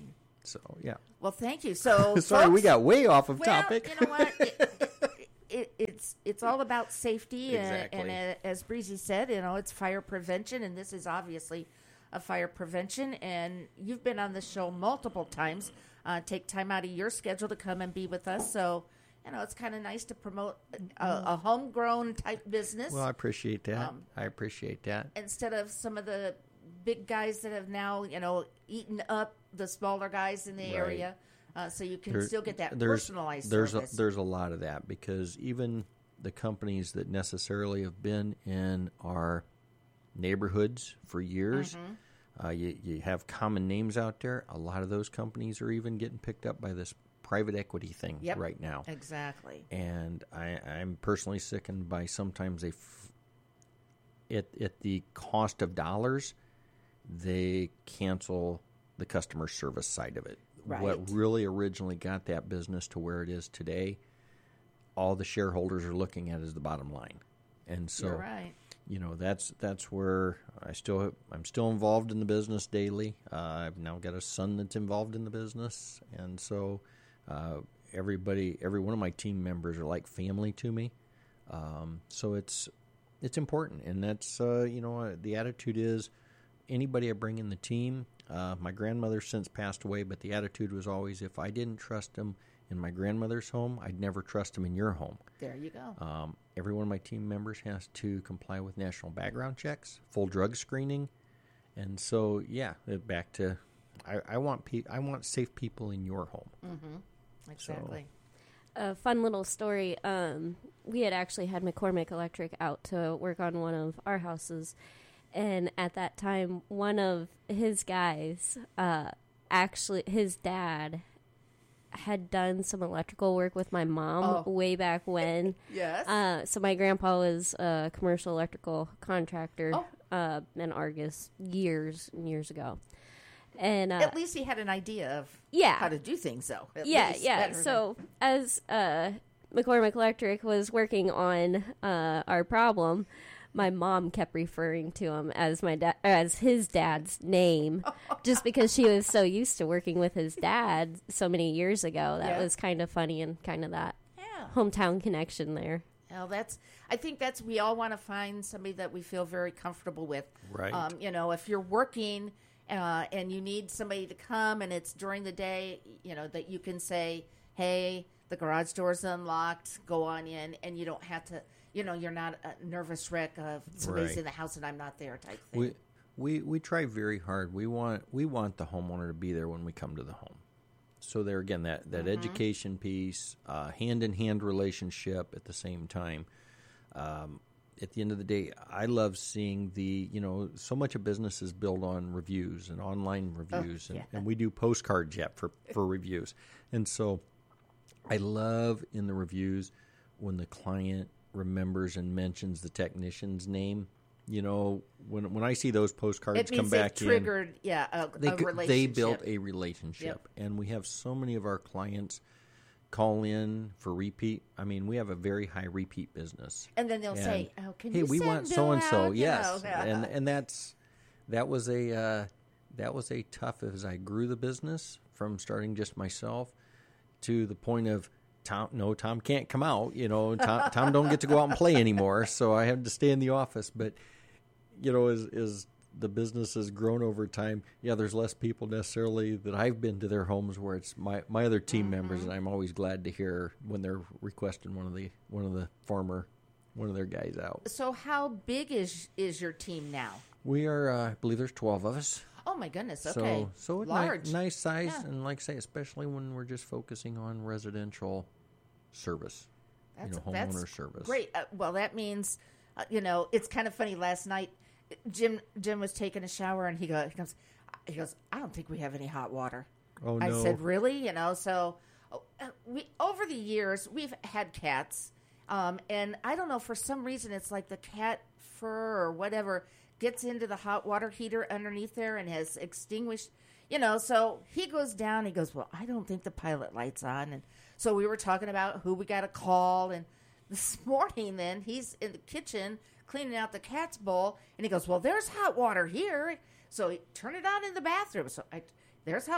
S11: So, yeah.
S1: Well, thank you. So,
S11: sorry,
S1: folks,
S11: we got way off of
S1: well,
S11: topic.
S1: You know what? It, it, it's it's all about safety,
S11: Exactly.
S1: and, and as Breezy said, you know, it's fire prevention, and this is obviously a fire prevention. And you've been on this show multiple times. Uh, take time out of your schedule to come and be with us. So, you know, it's kind of nice to promote a, a homegrown type business.
S11: Well, I appreciate that.
S1: Um,
S11: I appreciate that.
S1: Instead of some of the big guys that have now, you know, eaten up the smaller guys in the
S11: Right.
S1: area. Uh, so you can
S11: There-
S1: still get that
S11: there's,
S1: personalized
S11: there's
S1: service.
S11: A, there's a lot of that because even the companies that necessarily have been in our neighborhoods for years,
S1: Mm-hmm.
S11: uh, you, you have common names out there. A lot of those companies are even getting picked up by this private equity thing
S1: Yep,
S11: right now.
S1: exactly.
S11: And I, I'm personally sickened by sometimes they, f- at, at the cost of dollars, they cancel the customer service side of it.
S1: Right.
S11: What really originally got that business to where it is today, all the shareholders are looking at is the bottom line. And so,
S1: You're right.
S11: you know, that's that's where I still I'm still involved in the business daily. Uh, I've now got a son that's involved in the business, and so uh, everybody, every one of my team members are like family to me. Um, so it's it's important, and that's uh, you know uh, the attitude is anybody I bring in the team. Uh, my grandmother since passed away, but the attitude was always if I didn't trust them in my grandmother's home, I'd never trust them in your home.
S1: There you go.
S11: Um, every one of my team members has to comply with national background checks, full drug screening, and so yeah, it- back to I, I want pe- I want safe people in your home.
S1: Mm-hmm. Exactly.
S10: A fun little story. Um, we had actually had McCormick Electric out to work on one of our houses. And at that time, one of his guys, uh, actually, his dad had done some electrical work with my mom
S1: Oh.
S10: way back when.
S1: Yes.
S10: Uh, so my grandpa was a commercial electrical contractor
S1: Oh.
S10: uh, in Argus years and years ago. And uh,
S1: At least he had an idea of
S10: yeah.
S1: how to do things, though. At
S10: yeah,
S1: least.
S10: yeah.
S1: Better
S10: So as uh, McCormick Electric was working on uh, our problem, my mom kept referring to him as my da- as his dad's name, just because she was so used to working with his dad so many years ago. That
S1: Yeah.
S10: was kind of funny and kind of that
S1: Yeah.
S10: hometown connection there.
S1: Well, that's. I think that's. We all want to find somebody that we feel very comfortable with.
S11: Right.
S1: Um, you know, if you're working uh, and you need somebody to come, and it's during the day, you know, that you can say, "Hey, the garage door's unlocked. Go on in," and you don't have to. You know, you're not a nervous wreck of somebody's
S11: Right.
S1: in the house and I'm not there type thing.
S11: We we we try very hard. We want we want the homeowner to be there when we come to the home. So there again, that that
S1: Mm-hmm.
S11: education piece, uh, hand in hand relationship at the same time. Um, at the end of the day, I love seeing the you know so much of business is built on reviews and online reviews, and,
S1: yeah.
S11: and we do postcards yet for for reviews. And so I love in the reviews when the client remembers and mentions the technician's name. You know, when when I see those postcards
S1: it means
S11: come back
S1: they've triggered, yeah, a,
S11: in, they,
S1: a
S11: c-
S1: relationship.
S11: they built a relationship.
S1: Yep.
S11: And we have so many of our clients call in for repeat. I mean, we have a very high repeat business.
S1: And then they'll
S11: And,
S1: say, "Oh, can
S11: hey,
S1: you
S11: we
S1: send
S11: want
S1: Bill
S11: so and so."
S1: out?" You
S11: Yes,
S1: know?
S11: and and that's that was a uh, that was a tough as I grew the business from starting just myself to the point of Tom. No, Tom can't come out. You know, Tom, Tom don't get to go out and play anymore, so I have to stay in the office. But you know, as as the business has grown over time, yeah, there's less people necessarily that I've been to their homes where it's my, my other team
S1: Mm-hmm.
S11: members, and I'm always glad to hear when they're requesting one of the one of the former one of their guys out.
S1: So how big is is your team now?
S11: We are, uh, I believe, there's twelve of us.
S1: Oh my goodness!
S11: So
S1: Okay,
S11: so it's
S1: large,
S11: ni- nice size,
S1: Yeah.
S11: and like I say, especially when we're just focusing on residential service,
S1: That's,
S11: you know,
S1: that's
S11: homeowner service.
S1: Great. Uh, well, that means, uh, you know, it's kind of funny. Last night, Jim Jim was taking a shower, and he goes, he goes, he goes. I don't think we have any hot water.
S11: Oh
S1: I
S11: no!
S1: said, really? You know, so uh, we over the years we've had cats, um, and I don't know, for some reason it's like the cat fur or whatever gets into the hot water heater underneath there and has extinguished. You know, so he goes down. He goes, well, I don't think the pilot light's on, and so we were talking about who we got to call. And this morning, then he's in the kitchen cleaning out the cat's bowl, and he goes, well, there's hot water here. So he turned it on in the bathroom. So I, there's hot.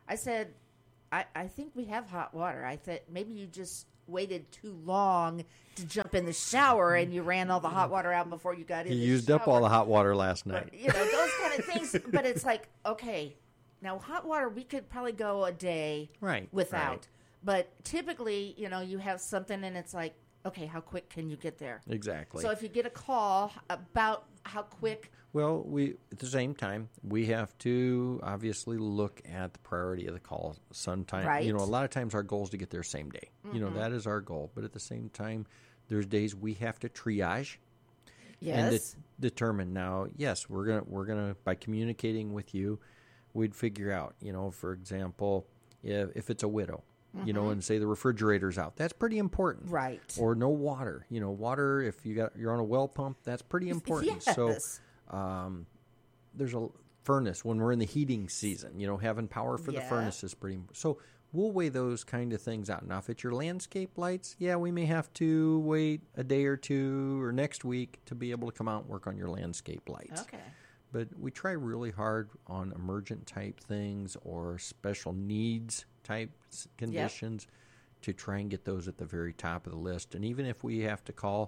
S1: I said, I, I think we have hot water. I thought maybe you just waited too long to jump in the shower and you ran all the hot water out before you got in
S11: You
S1: the
S11: used
S1: shower.
S11: up all the hot water last night.
S1: But, you know, those kind of things. But it's like, okay, now hot water, we could probably go a day
S11: Right,
S1: without.
S11: right.
S1: But typically, you know, you have something and it's like, okay, how quick can you get there?
S11: Exactly.
S1: So if you get a call about how quick...
S11: Well, we at the same time, we have to obviously look at the priority of the call. Sometimes,
S1: Right.
S11: you know, a lot of times our goal is to get there same day. You know,
S1: Mhm.
S11: that is our goal. But at the same time, there's days we have to triage
S1: Yes.
S11: and de- determine. Now, yes, we're gonna we're gonna by communicating with you, we'd figure out. You know, for example, if if it's a widow, you know,
S1: Mhm.
S11: and say the refrigerator's out, that's pretty important,
S1: Right.
S11: Or no water. You know, water if you got you're on a well pump, that's pretty important. So.
S1: Yes.
S11: Um, there's a furnace when we're in the heating season. You know, having power for
S1: Yeah.
S11: the furnace is pretty. So we'll weigh those kind of things out. Now, if it's your landscape lights, yeah, we may have to wait a day or two or next week to be able to come out and work on your landscape lights.
S1: Okay.
S11: But we try really hard on emergent type things or special needs type s- conditions to try and get those at the very top of the list. And even if we have to call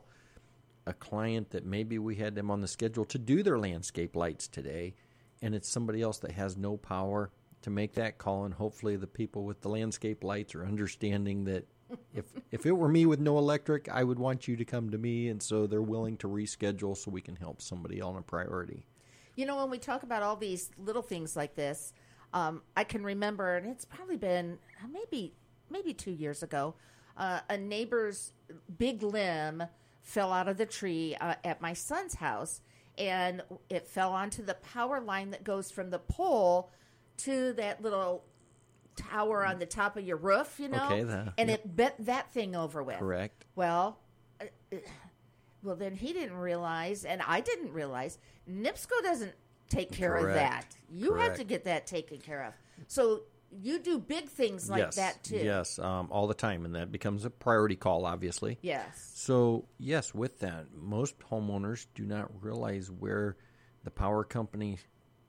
S11: a client that maybe we had them on the schedule to do their landscape lights today, and it's somebody else that has no power to make that call, and hopefully the people with the landscape lights are understanding that if if it were me with no electric, I would want you to come to me, and so they're willing to reschedule so we can help somebody on a priority.
S1: You know, when we talk about all these little things like this, um, I can remember, and it's probably been uh, maybe maybe two years ago, uh, a neighbor's big limb fell out of the tree uh, at my son's house, and it fell onto the power line that goes from the pole to that little tower on the top of your roof, you know?
S11: Okay, the-
S1: and
S11: yep.
S1: it bent that thing over with.
S11: Correct.
S1: Well, uh, uh, well, then he didn't realize, and I didn't realize, NIPSCO doesn't take care of
S11: Correct.
S1: that. You have
S11: Correct.
S1: to get that taken care of. So you do big things like
S11: yes,
S1: that, too.
S11: Yes, um, all the time, and that becomes a priority call, obviously.
S1: Yes.
S11: So, yes, with that, most homeowners do not realize where the power company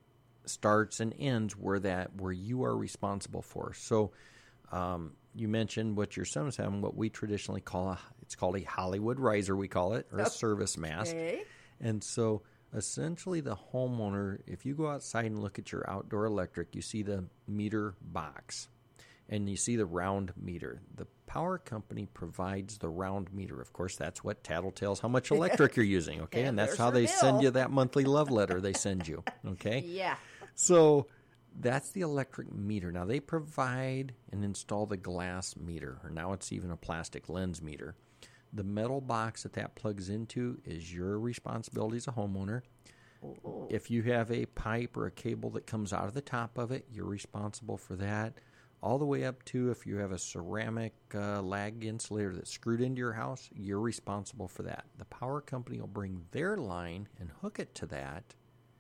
S11: starts and ends, where that where you are responsible for. So, um, you mentioned what your son was having, what we traditionally call a, it's called a Hollywood riser, we call it, or a service mast.
S1: Okay.
S11: And so, essentially, the homeowner, if you go outside and look at your outdoor electric, you see the meter box and you see the round meter. The power company provides the round meter. Of course, that's what tattletells how much electric you're using, okay?
S1: And
S11: And that's
S1: there's
S11: how
S1: your
S11: they send
S1: bill.
S11: you that monthly love letter they send you, okay?
S1: Yeah.
S11: So that's the electric meter. Now, they provide and install the glass meter, or now it's even a plastic lens meter. The metal box that that plugs into is your responsibility as a homeowner.
S1: Ooh.
S11: If you have a pipe or a cable that comes out of the top of it, you're responsible for that. All the way up to if you have a ceramic uh, lag insulator that's screwed into your house, you're responsible for that. The power company will bring their line and hook it to that,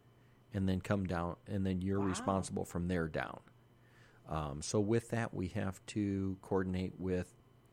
S11: and then come down, and then you're
S1: Wow.
S11: responsible from there down. Um, so with that, we have to coordinate with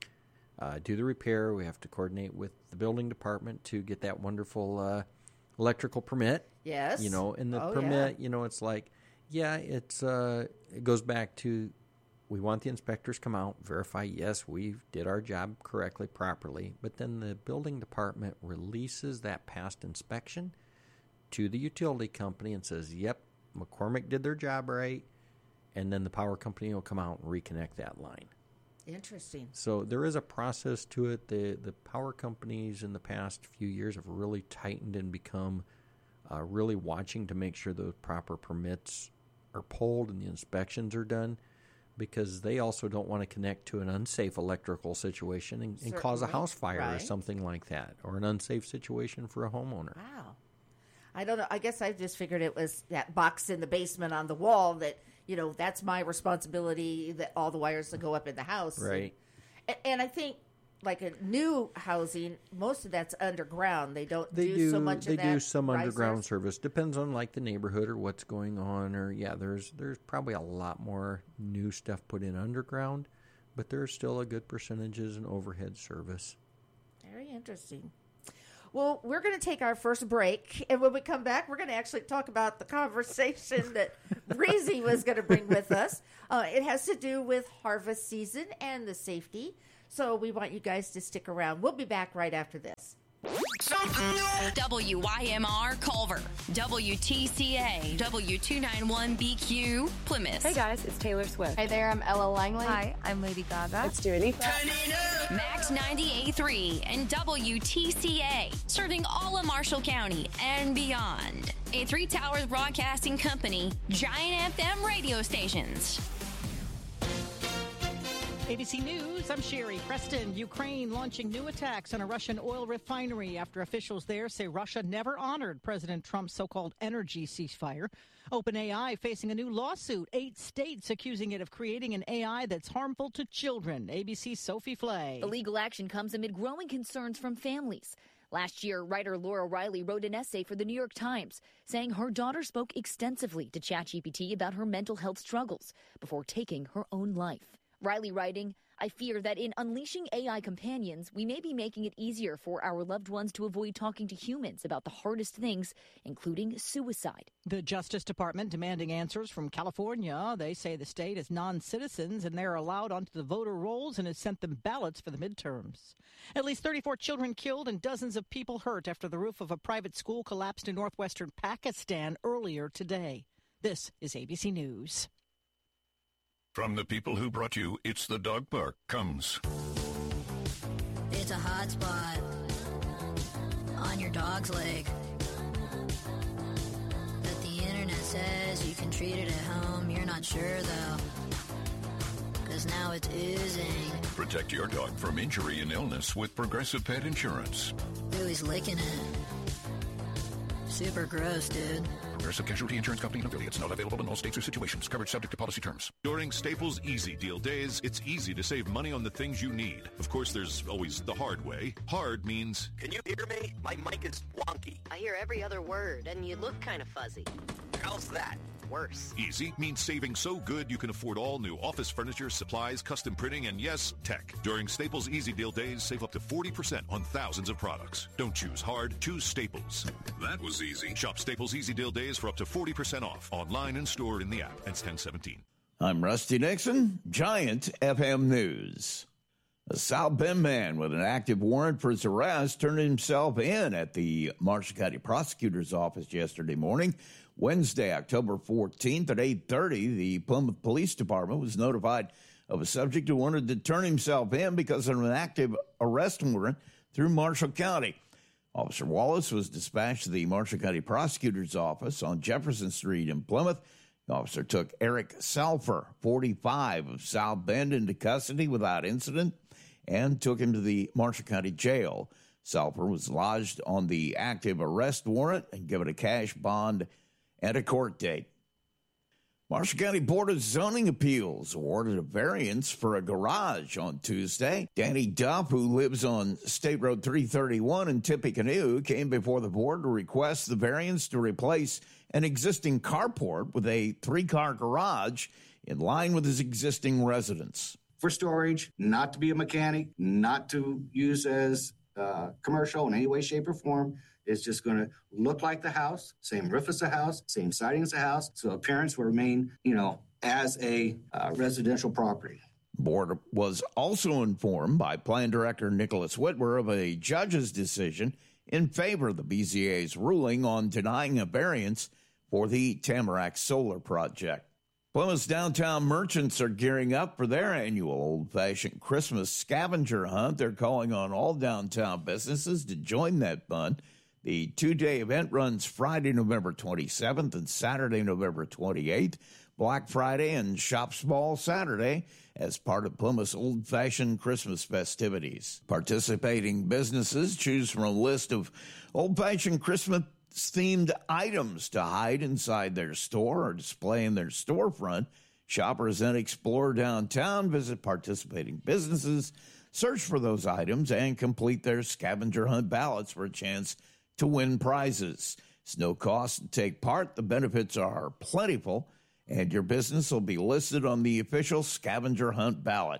S11: Uh, do the repair. We have to coordinate with the building department to get that wonderful uh, electrical permit.
S1: Yes.
S11: You know, and the
S1: Oh,
S11: permit, you know, it's like, yeah, it's uh, it goes back to we want the inspectors come out, verify, yes, we did our job correctly, properly, but then the building department releases that past inspection to the utility company and says, yep, McCormick did their job right, and then the power company will come out and reconnect that line.
S1: Interesting.
S11: So there is a process to it. The the power companies in the past few years have really tightened and become uh, really watching to make sure those proper permits are pulled and the inspections are done, because they also don't want to connect to an unsafe electrical situation and, and cause a
S1: Certainly.
S11: house fire or
S1: Right.
S11: something like that, or an unsafe situation for a homeowner.
S1: Wow. I don't know. I guess I just figured it was that box in the basement on the wall that, you know, that's my responsibility, that all the wires that go up in the house.
S11: Right.
S1: And, and I think, like a new housing, most of that's underground. They don't
S11: They
S1: do,
S11: do.
S1: so much
S11: they
S1: of that.
S11: do some
S1: riser.
S11: underground service. Depends on like the neighborhood or what's going on. Or yeah, there's there's probably a lot more new stuff put in underground, but there's still a good percentages in overhead service.
S1: Very interesting. Well, we're going to take our first break, and when we come back, we're going to actually talk about the conversation that Breezy was going to bring with us. Uh, it has to do with harvest season and the safety, so we want you guys to stick around. We'll be back right after this.
S12: W Y M R Culver, W T C A, W two ninety-one B Q Plymouth.
S13: Hey guys, it's Taylor Swift.
S14: Hey there, I'm Ella Langley.
S13: Hi, I'm Lady Gaga.
S14: It's Dua Lipa.
S12: Max ninety-eight point three and W T C A, serving all of Marshall County and beyond. A Three Towers Broadcasting Company, Giant F M radio stations.
S15: A B C News, I'm Sherry Preston. Ukraine launching new attacks on a Russian oil refinery after officials there say Russia never honored President Trump's so-called energy ceasefire. OpenAI facing a new lawsuit, eight states accusing it of creating an A I that's harmful to children. A B C's Sophie Flay.
S16: The legal action comes amid growing concerns from families. Last year, writer Laura Riley wrote an essay for the New York Times saying her daughter spoke extensively to ChatGPT about her mental health struggles before taking her own life. Riley writing, I fear that in unleashing A I companions, we may be making it easier for our loved ones to avoid talking to humans about the hardest things, including suicide.
S15: The Justice Department demanding answers from California. They say the state is non-citizens and they're allowed onto the voter rolls and has sent them ballots for the midterms. At least thirty-four children killed and dozens of people hurt after the roof of a private school collapsed in northwestern Pakistan earlier today. This is A B C News.
S17: From the people who brought you It's the Dog Park comes.
S18: It's a hot spot on your dog's leg. But the internet says you can treat it at home. You're not sure, though, because now it's oozing.
S17: Protect your dog from injury and illness with Progressive Pet Insurance.
S18: Ooh, he's licking it. Super gross, dude.
S17: Progressive Casualty Insurance Company and affiliates. Not available in all states or situations. Coverage subject to policy terms.
S19: During Staples Easy Deal Days, it's easy to save money on the things you need. Of course, there's always the hard way. Hard means...
S20: Can you hear me? My mic is wonky.
S21: I hear every other word, and you look kind of fuzzy.
S20: How's that?
S21: Worse.
S19: Easy means saving so good you can afford all new office furniture, supplies, custom printing, and yes, tech. During Staples Easy Deal Days, save up to forty percent on thousands of products. Don't choose hard, choose Staples.
S17: That was easy.
S19: Shop Staples Easy Deal Days for up to forty percent off. Online and stored in the app. It's ten seventeen.
S22: I'm Rusty Nixon, Giant F M News. A South Bend man with an active warrant for his arrest turned himself in at the Marshall County Prosecutor's Office yesterday morning. Wednesday, October fourteenth at eight thirty, the Plymouth Police Department was notified of a subject who wanted to turn himself in because of an active arrest warrant through Marshall County. Officer Wallace was dispatched to the Marshall County Prosecutor's Office on Jefferson Street in Plymouth. The officer took Eric Salfer, forty-five, of South Bend into custody without incident and took him to the Marshall County Jail. Salfer was lodged on the active arrest warrant and given a cash bond and a court date. Marshall County Board of Zoning Appeals awarded a variance for a garage on Tuesday. Danny Duff, who lives on State Road three thirty-one in Tippecanoe, came before the board to request the variance to replace an existing carport with a three-car garage in line with his existing residence.
S23: For storage, not to be a mechanic, not to use as uh, commercial in any way, shape, or form. It's just going to look like the house, same roof as the house, same siding as the house, so appearance will remain, you know, as a uh, residential property.
S22: Board was also informed by Plan Director Nicholas Whitwer of a judge's decision in favor of the B Z A's ruling on denying a variance for the Tamarack Solar Project. Plymouth's downtown merchants are gearing up for their annual old-fashioned Christmas scavenger hunt. They're calling on all downtown businesses to join that fun. The two-day event runs Friday, November twenty-seventh and Saturday, November twenty-eighth. Black Friday and Shops Ball Saturday as part of Plymouth's old-fashioned Christmas festivities. Participating businesses choose from a list of old-fashioned Christmas-themed items to hide inside their store or display in their storefront. Shoppers then explore downtown, visit participating businesses, search for those items, and complete their scavenger hunt ballots for a chance to win prizes. It's no cost to take part. The benefits are plentiful, and your business will be listed on the official scavenger hunt ballot.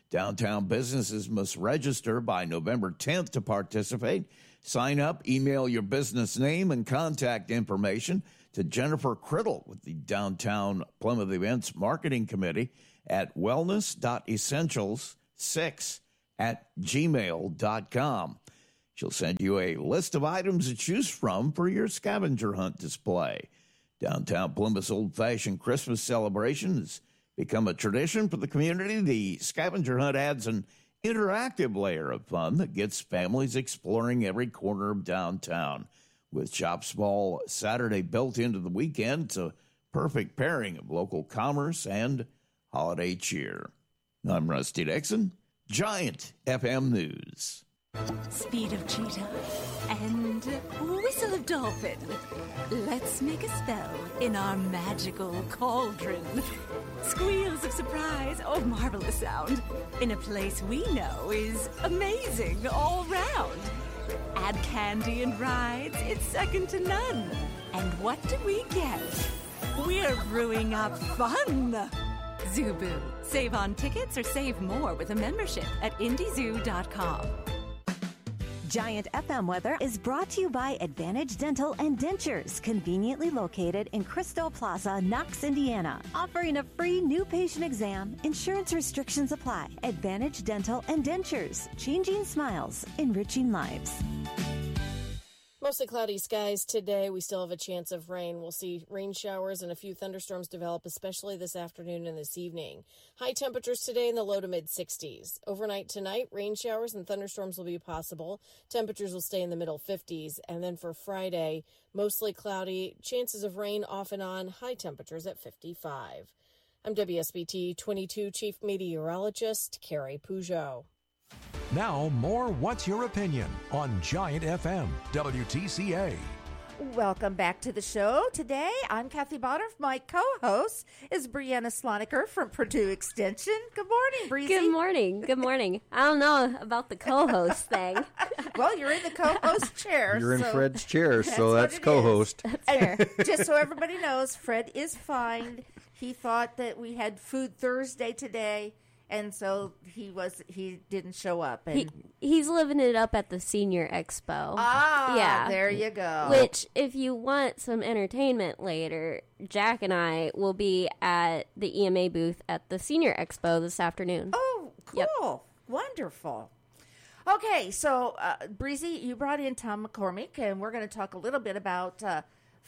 S22: Downtown businesses must register by November tenth to participate. Sign up, email your business name and contact information to Jennifer Criddle with the Downtown Plymouth Events Marketing Committee at wellness dot essentials six at gmail dot com. She'll send you a list of items to choose from for your scavenger hunt display. Downtown Plymouth's old-fashioned Christmas celebration has become a tradition for the community. The scavenger hunt adds an interactive layer of fun that gets families exploring every corner of downtown. With Shop Small Saturday built into the weekend, it's a perfect pairing of local commerce and holiday cheer. I'm Rusty Dixon, Giant F M News.
S2: Speed of cheetah and whistle of dolphin. Let's make a spell in our magical cauldron. Squeals of surprise or marvelous sound in a place we know is amazing all round. Add candy and rides, it's second to none. And what do we get? We're brewing up fun. Zoo-Boo. Save on tickets or save more with a membership at indie zoo dot com.
S3: Giant F M weather is brought to you by Advantage Dental and Dentures, conveniently located in Cristo Plaza, Knox, Indiana. Offering a free new patient exam. Insurance restrictions apply. Advantage Dental and Dentures, changing smiles, enriching lives.
S8: Mostly cloudy skies today. We still have a chance of rain. We'll see rain showers and a few thunderstorms develop, especially this afternoon and this evening. High temperatures today in the low to mid sixties. Overnight tonight, rain showers and thunderstorms will be possible. Temperatures will stay in the middle fifties. And then for Friday, mostly cloudy, chances of rain off and on, high temperatures at fifty-five. I'm W S B T twenty-two Chief Meteorologist Carrie Peugeot.
S9: Now, more What's Your Opinion on Giant F M, W T C A.
S1: Welcome back to the show. Today, I'm Kathy Botter. My co-host is Brianna Sloniker from Purdue Extension. Good morning, Breezy.
S10: Good morning. Good morning. I don't know about the co-host thing.
S1: Well, you're in the co-host chair.
S11: You're in
S1: so
S11: Fred's chair, so
S1: that's,
S11: that's co-host.
S10: That's fair.
S1: Just so everybody knows, Fred is fine. He thought that we had Food Thursday today. And so he was he didn't show up. And
S10: he, he's living it up at the Senior Expo.
S1: Ah,
S10: yeah.
S1: There you go.
S10: Which, if you want some entertainment later, Jack and I will be at the E M A booth at the Senior Expo this afternoon.
S1: Oh, cool. Yep. Wonderful. Okay, so, uh, Breezy, you brought in Tom McCormick, and we're going to talk a little bit about, uh,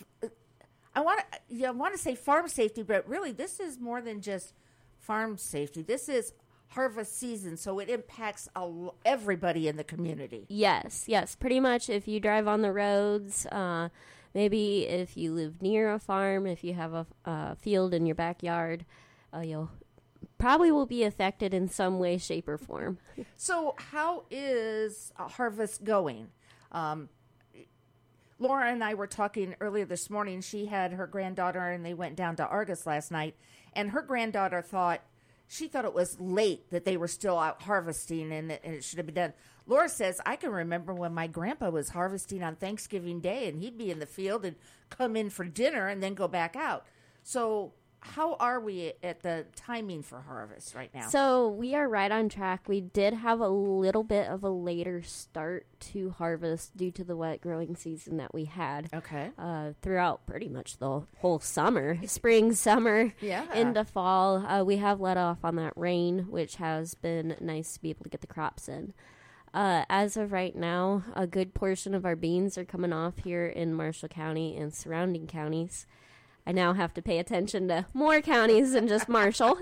S1: I want to yeah, I want to say farm safety, but really this is more than just farm safety. This is harvest season, so it impacts a, everybody in the community.
S10: Yes, yes. Pretty much if you drive on the roads, uh, maybe if you live near a farm, if you have a uh, field in your backyard, uh, you'll probably will be affected in some way, shape, or form.
S1: So how is a harvest going? Um, Laura and I were talking earlier this morning. She had her granddaughter, and they went down to Argus last night. And her granddaughter thought, she thought it was late that they were still out harvesting and it, and it should have been done. Laura says, I can remember when my grandpa was harvesting on Thanksgiving Day and he'd be in the field and come in for dinner and then go back out. So how are we at the timing for harvest right now?
S10: So we are right on track. We did have a little bit of a later start to harvest due to the wet growing season that we had.
S1: Okay.
S10: Uh, throughout pretty much the whole summer, spring, summer,
S1: yeah.
S10: into fall. Uh, we have let off on that rain, which has been nice to be able to get the crops in. Uh, as of right now, a good portion of our beans are coming off here in Marshall County and surrounding counties. I now have to pay attention to more counties than just Marshall.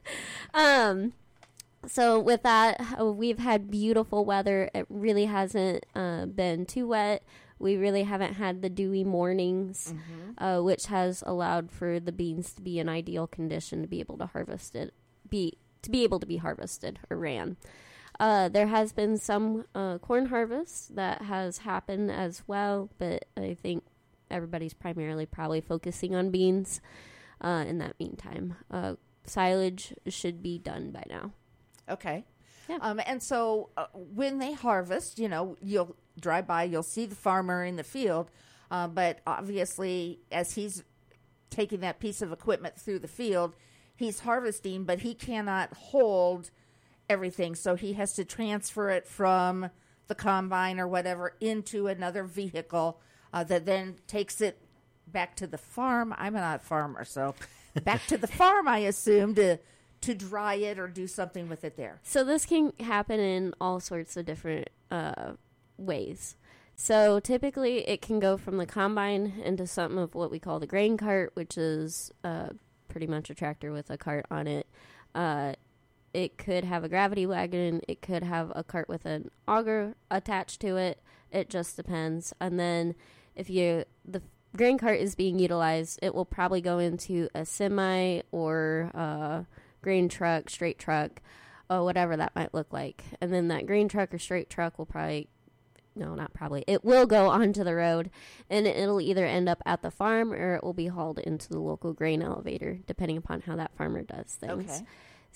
S10: um, so with that, uh, we've had beautiful weather. It really hasn't uh, been too wet. We really haven't had the dewy mornings, mm-hmm. uh, which has allowed for the beans to be in ideal condition to be able to harvest it, be to be able to be harvested or ran. Uh, there has been some uh, corn harvest that has happened as well, but I think everybody's primarily probably focusing on beans uh, in that meantime. Uh, silage should be done by now.
S1: Okay.
S10: Yeah.
S1: Um, and so uh, when they harvest, you know, you'll drive by, you'll see the farmer in the field, uh, but obviously as he's taking that piece of equipment through the field, he's harvesting, but he cannot hold everything. So he has to transfer it from the combine or whatever into another vehicle uh, that then takes it back to the farm. I'm not a farmer, so back to the farm, I assume, to to dry it or do something with it there.
S10: So this can happen in all sorts of different uh, ways. So typically it can go from the combine into something of what we call the grain cart, which is uh, pretty much a tractor with a cart on it. Uh, it could have a gravity wagon. It could have a cart with an auger attached to it. It just depends. And then if you the grain cart is being utilized, it will probably go into a semi or uh, grain truck, straight truck, or whatever that might look like. And then that grain truck or straight truck will probably, no, not probably, it will go onto the road, and it'll either end up at the farm or it will be hauled into the local grain elevator, depending upon how that farmer does things.
S1: Okay.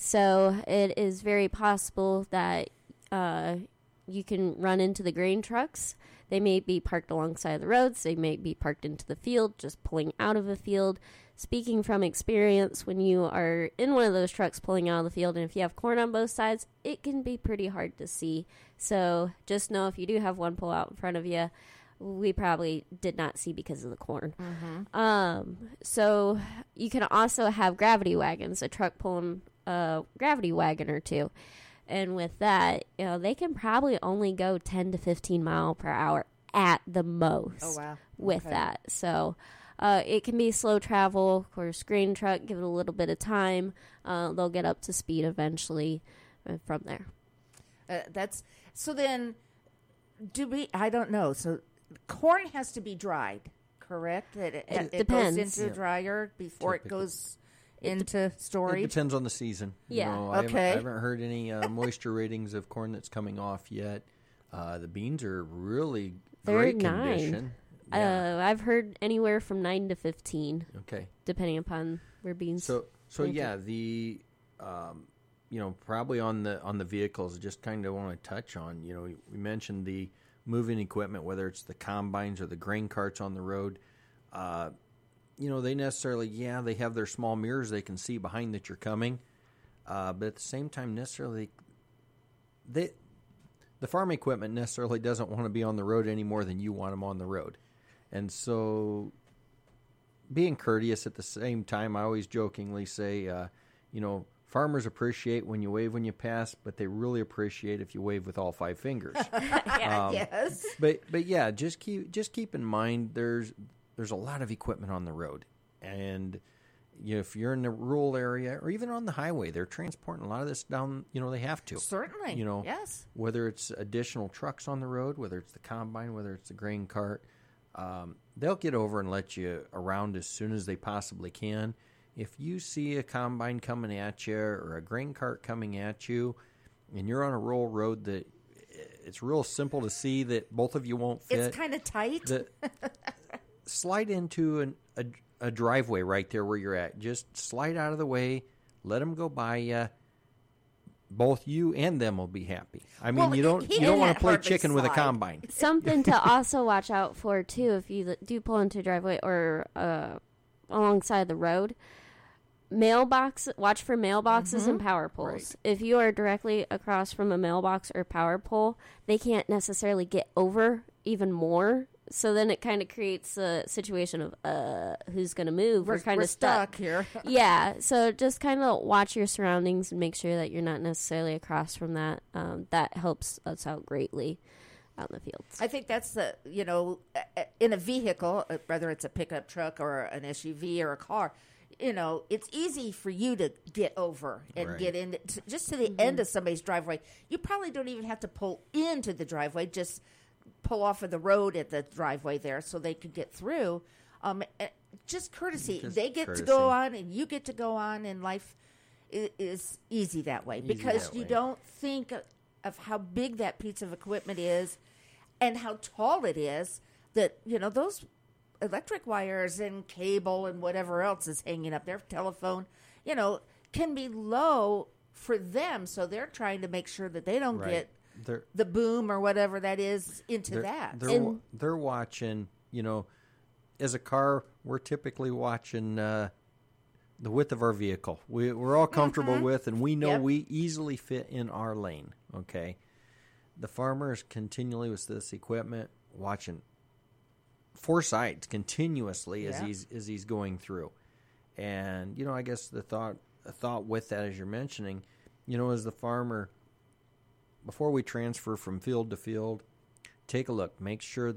S10: So it is very possible that uh, you can run into the grain trucks. They may be parked alongside the roads. They may be parked into the field, just pulling out of a field. Speaking from experience, when you are in one of those trucks pulling out of the field, and if you have corn on both sides, it can be pretty hard to see. So just know if you do have one pull out in front of you, we probably did not see because of the corn.
S1: Mm-hmm.
S10: Um, so you can also have gravity wagons, a truck pulling a gravity wagon or two. And with that, you know, they can probably only go ten to fifteen mile per hour at the most.
S1: Oh, wow.
S10: With
S1: Okay.
S10: that. So uh, it can be slow travel. Of course, grain truck, give it a little bit of time. Uh, they'll get up to speed eventually uh, from there.
S1: Uh, that's so. Then, do we? I don't know. So, corn has to be dried, correct? It, it,
S10: It
S1: it
S10: depends.
S1: goes into
S11: Yeah.
S1: a dryer before
S11: Typically.
S1: it goes into storage.
S11: It depends on the season.
S10: Yeah.
S11: You know, I haven't-
S1: Okay.
S11: I haven't heard any uh, moisture ratings of corn that's coming off yet. Uh, the beans are really
S10: They're
S11: great
S10: nine.
S11: condition. Yeah.
S10: Uh, I've heard anywhere from nine to fifteen.
S11: Okay.
S10: Depending upon where beans.
S11: So so
S10: planted.
S11: yeah, the um, you know, probably on the on the vehicles, just kind of want to touch on, you know, we mentioned the moving equipment, whether it's the combines or the grain carts on the road. Uh, you know, they necessarily, yeah, they have their small mirrors they can see behind that you're coming, uh, but at the same time, necessarily, they the farm equipment necessarily doesn't want to be on the road any more than you want them on the road. And so being courteous at the same time, I always jokingly say, uh, you know, farmers appreciate when you wave when you pass, but they really appreciate if you wave with all five fingers.
S1: Yeah,
S11: Um,
S1: yes.
S11: But but yeah, just keep just keep in mind there's there's a lot of equipment on the road, and you know, if you're in the rural area or even on the highway, they're transporting a lot of this down. You know, they have to.
S1: Certainly.
S11: You know,
S1: Yes.
S11: whether it's additional trucks on the road, whether it's the combine, whether it's the grain cart, um, they'll get over and let you around as soon as they possibly can. If you see a combine coming at you or a grain cart coming at you, and you're on a rural road that it's real simple to see that both of you won't fit.
S1: It's kind of tight.
S11: The, slide into an, a, a driveway right there where you're at. Just slide out of the way. Let them go by you. Both you and them will be happy. I mean,
S1: Well,
S11: you don't
S1: he
S11: you don't
S1: can
S11: want to play
S1: hardly
S11: chicken with a
S1: slide.
S11: combine.
S10: Something to also watch out for, too, if you do pull into a driveway or uh, alongside the road. Mailbox, watch for mailboxes and power poles.
S11: Right.
S10: If you are directly across from a mailbox or power pole, they can't necessarily get over even more. So then it kind of creates a situation of, uh, who's going to move?
S1: We're,
S10: We're kind
S1: we're
S10: of stuck.
S1: stuck here.
S10: Yeah, so just kind of watch your surroundings and make sure that you're not necessarily across from that. Um, that helps us out greatly out in the fields.
S1: I think that's the, you know, uh, in a vehicle, uh, whether it's a pickup truck or an S U V or a car, you know, it's easy for you to get over and
S11: Right.
S1: get in to, just to the end of somebody's driveway. You probably don't even have to pull into the driveway, just pull off of the road at the driveway there so they could get through. Um, uh, just courtesy.
S11: Just
S1: they get
S11: courtesy.
S1: to go on and you get to go on, and life is, is easy that way
S11: Easy
S1: because
S11: that
S1: you
S11: way.
S1: don't think of, of how big that piece of equipment is and how tall it is, that, you know, those electric wires and cable and whatever else is hanging up there, telephone, you know, can be low for them. So they're trying to make sure that they don't
S11: Right.
S1: get
S11: They're,
S1: the boom or whatever that is into
S11: they're,
S1: that.
S11: They're, wa- they're watching, you know, as a car, we're typically watching uh, the width of our vehicle. We, we're all comfortable
S1: Mhm.
S11: with, and we know
S1: Yep.
S11: we easily fit in our lane, okay? The farmer is continually with this equipment watching four sides continuously as
S1: Yeah.
S11: he's as he's going through. And, you know, I guess the thought a thought with that, as you're mentioning, you know, as the farmer, before we transfer from field to field, take a look. Make sure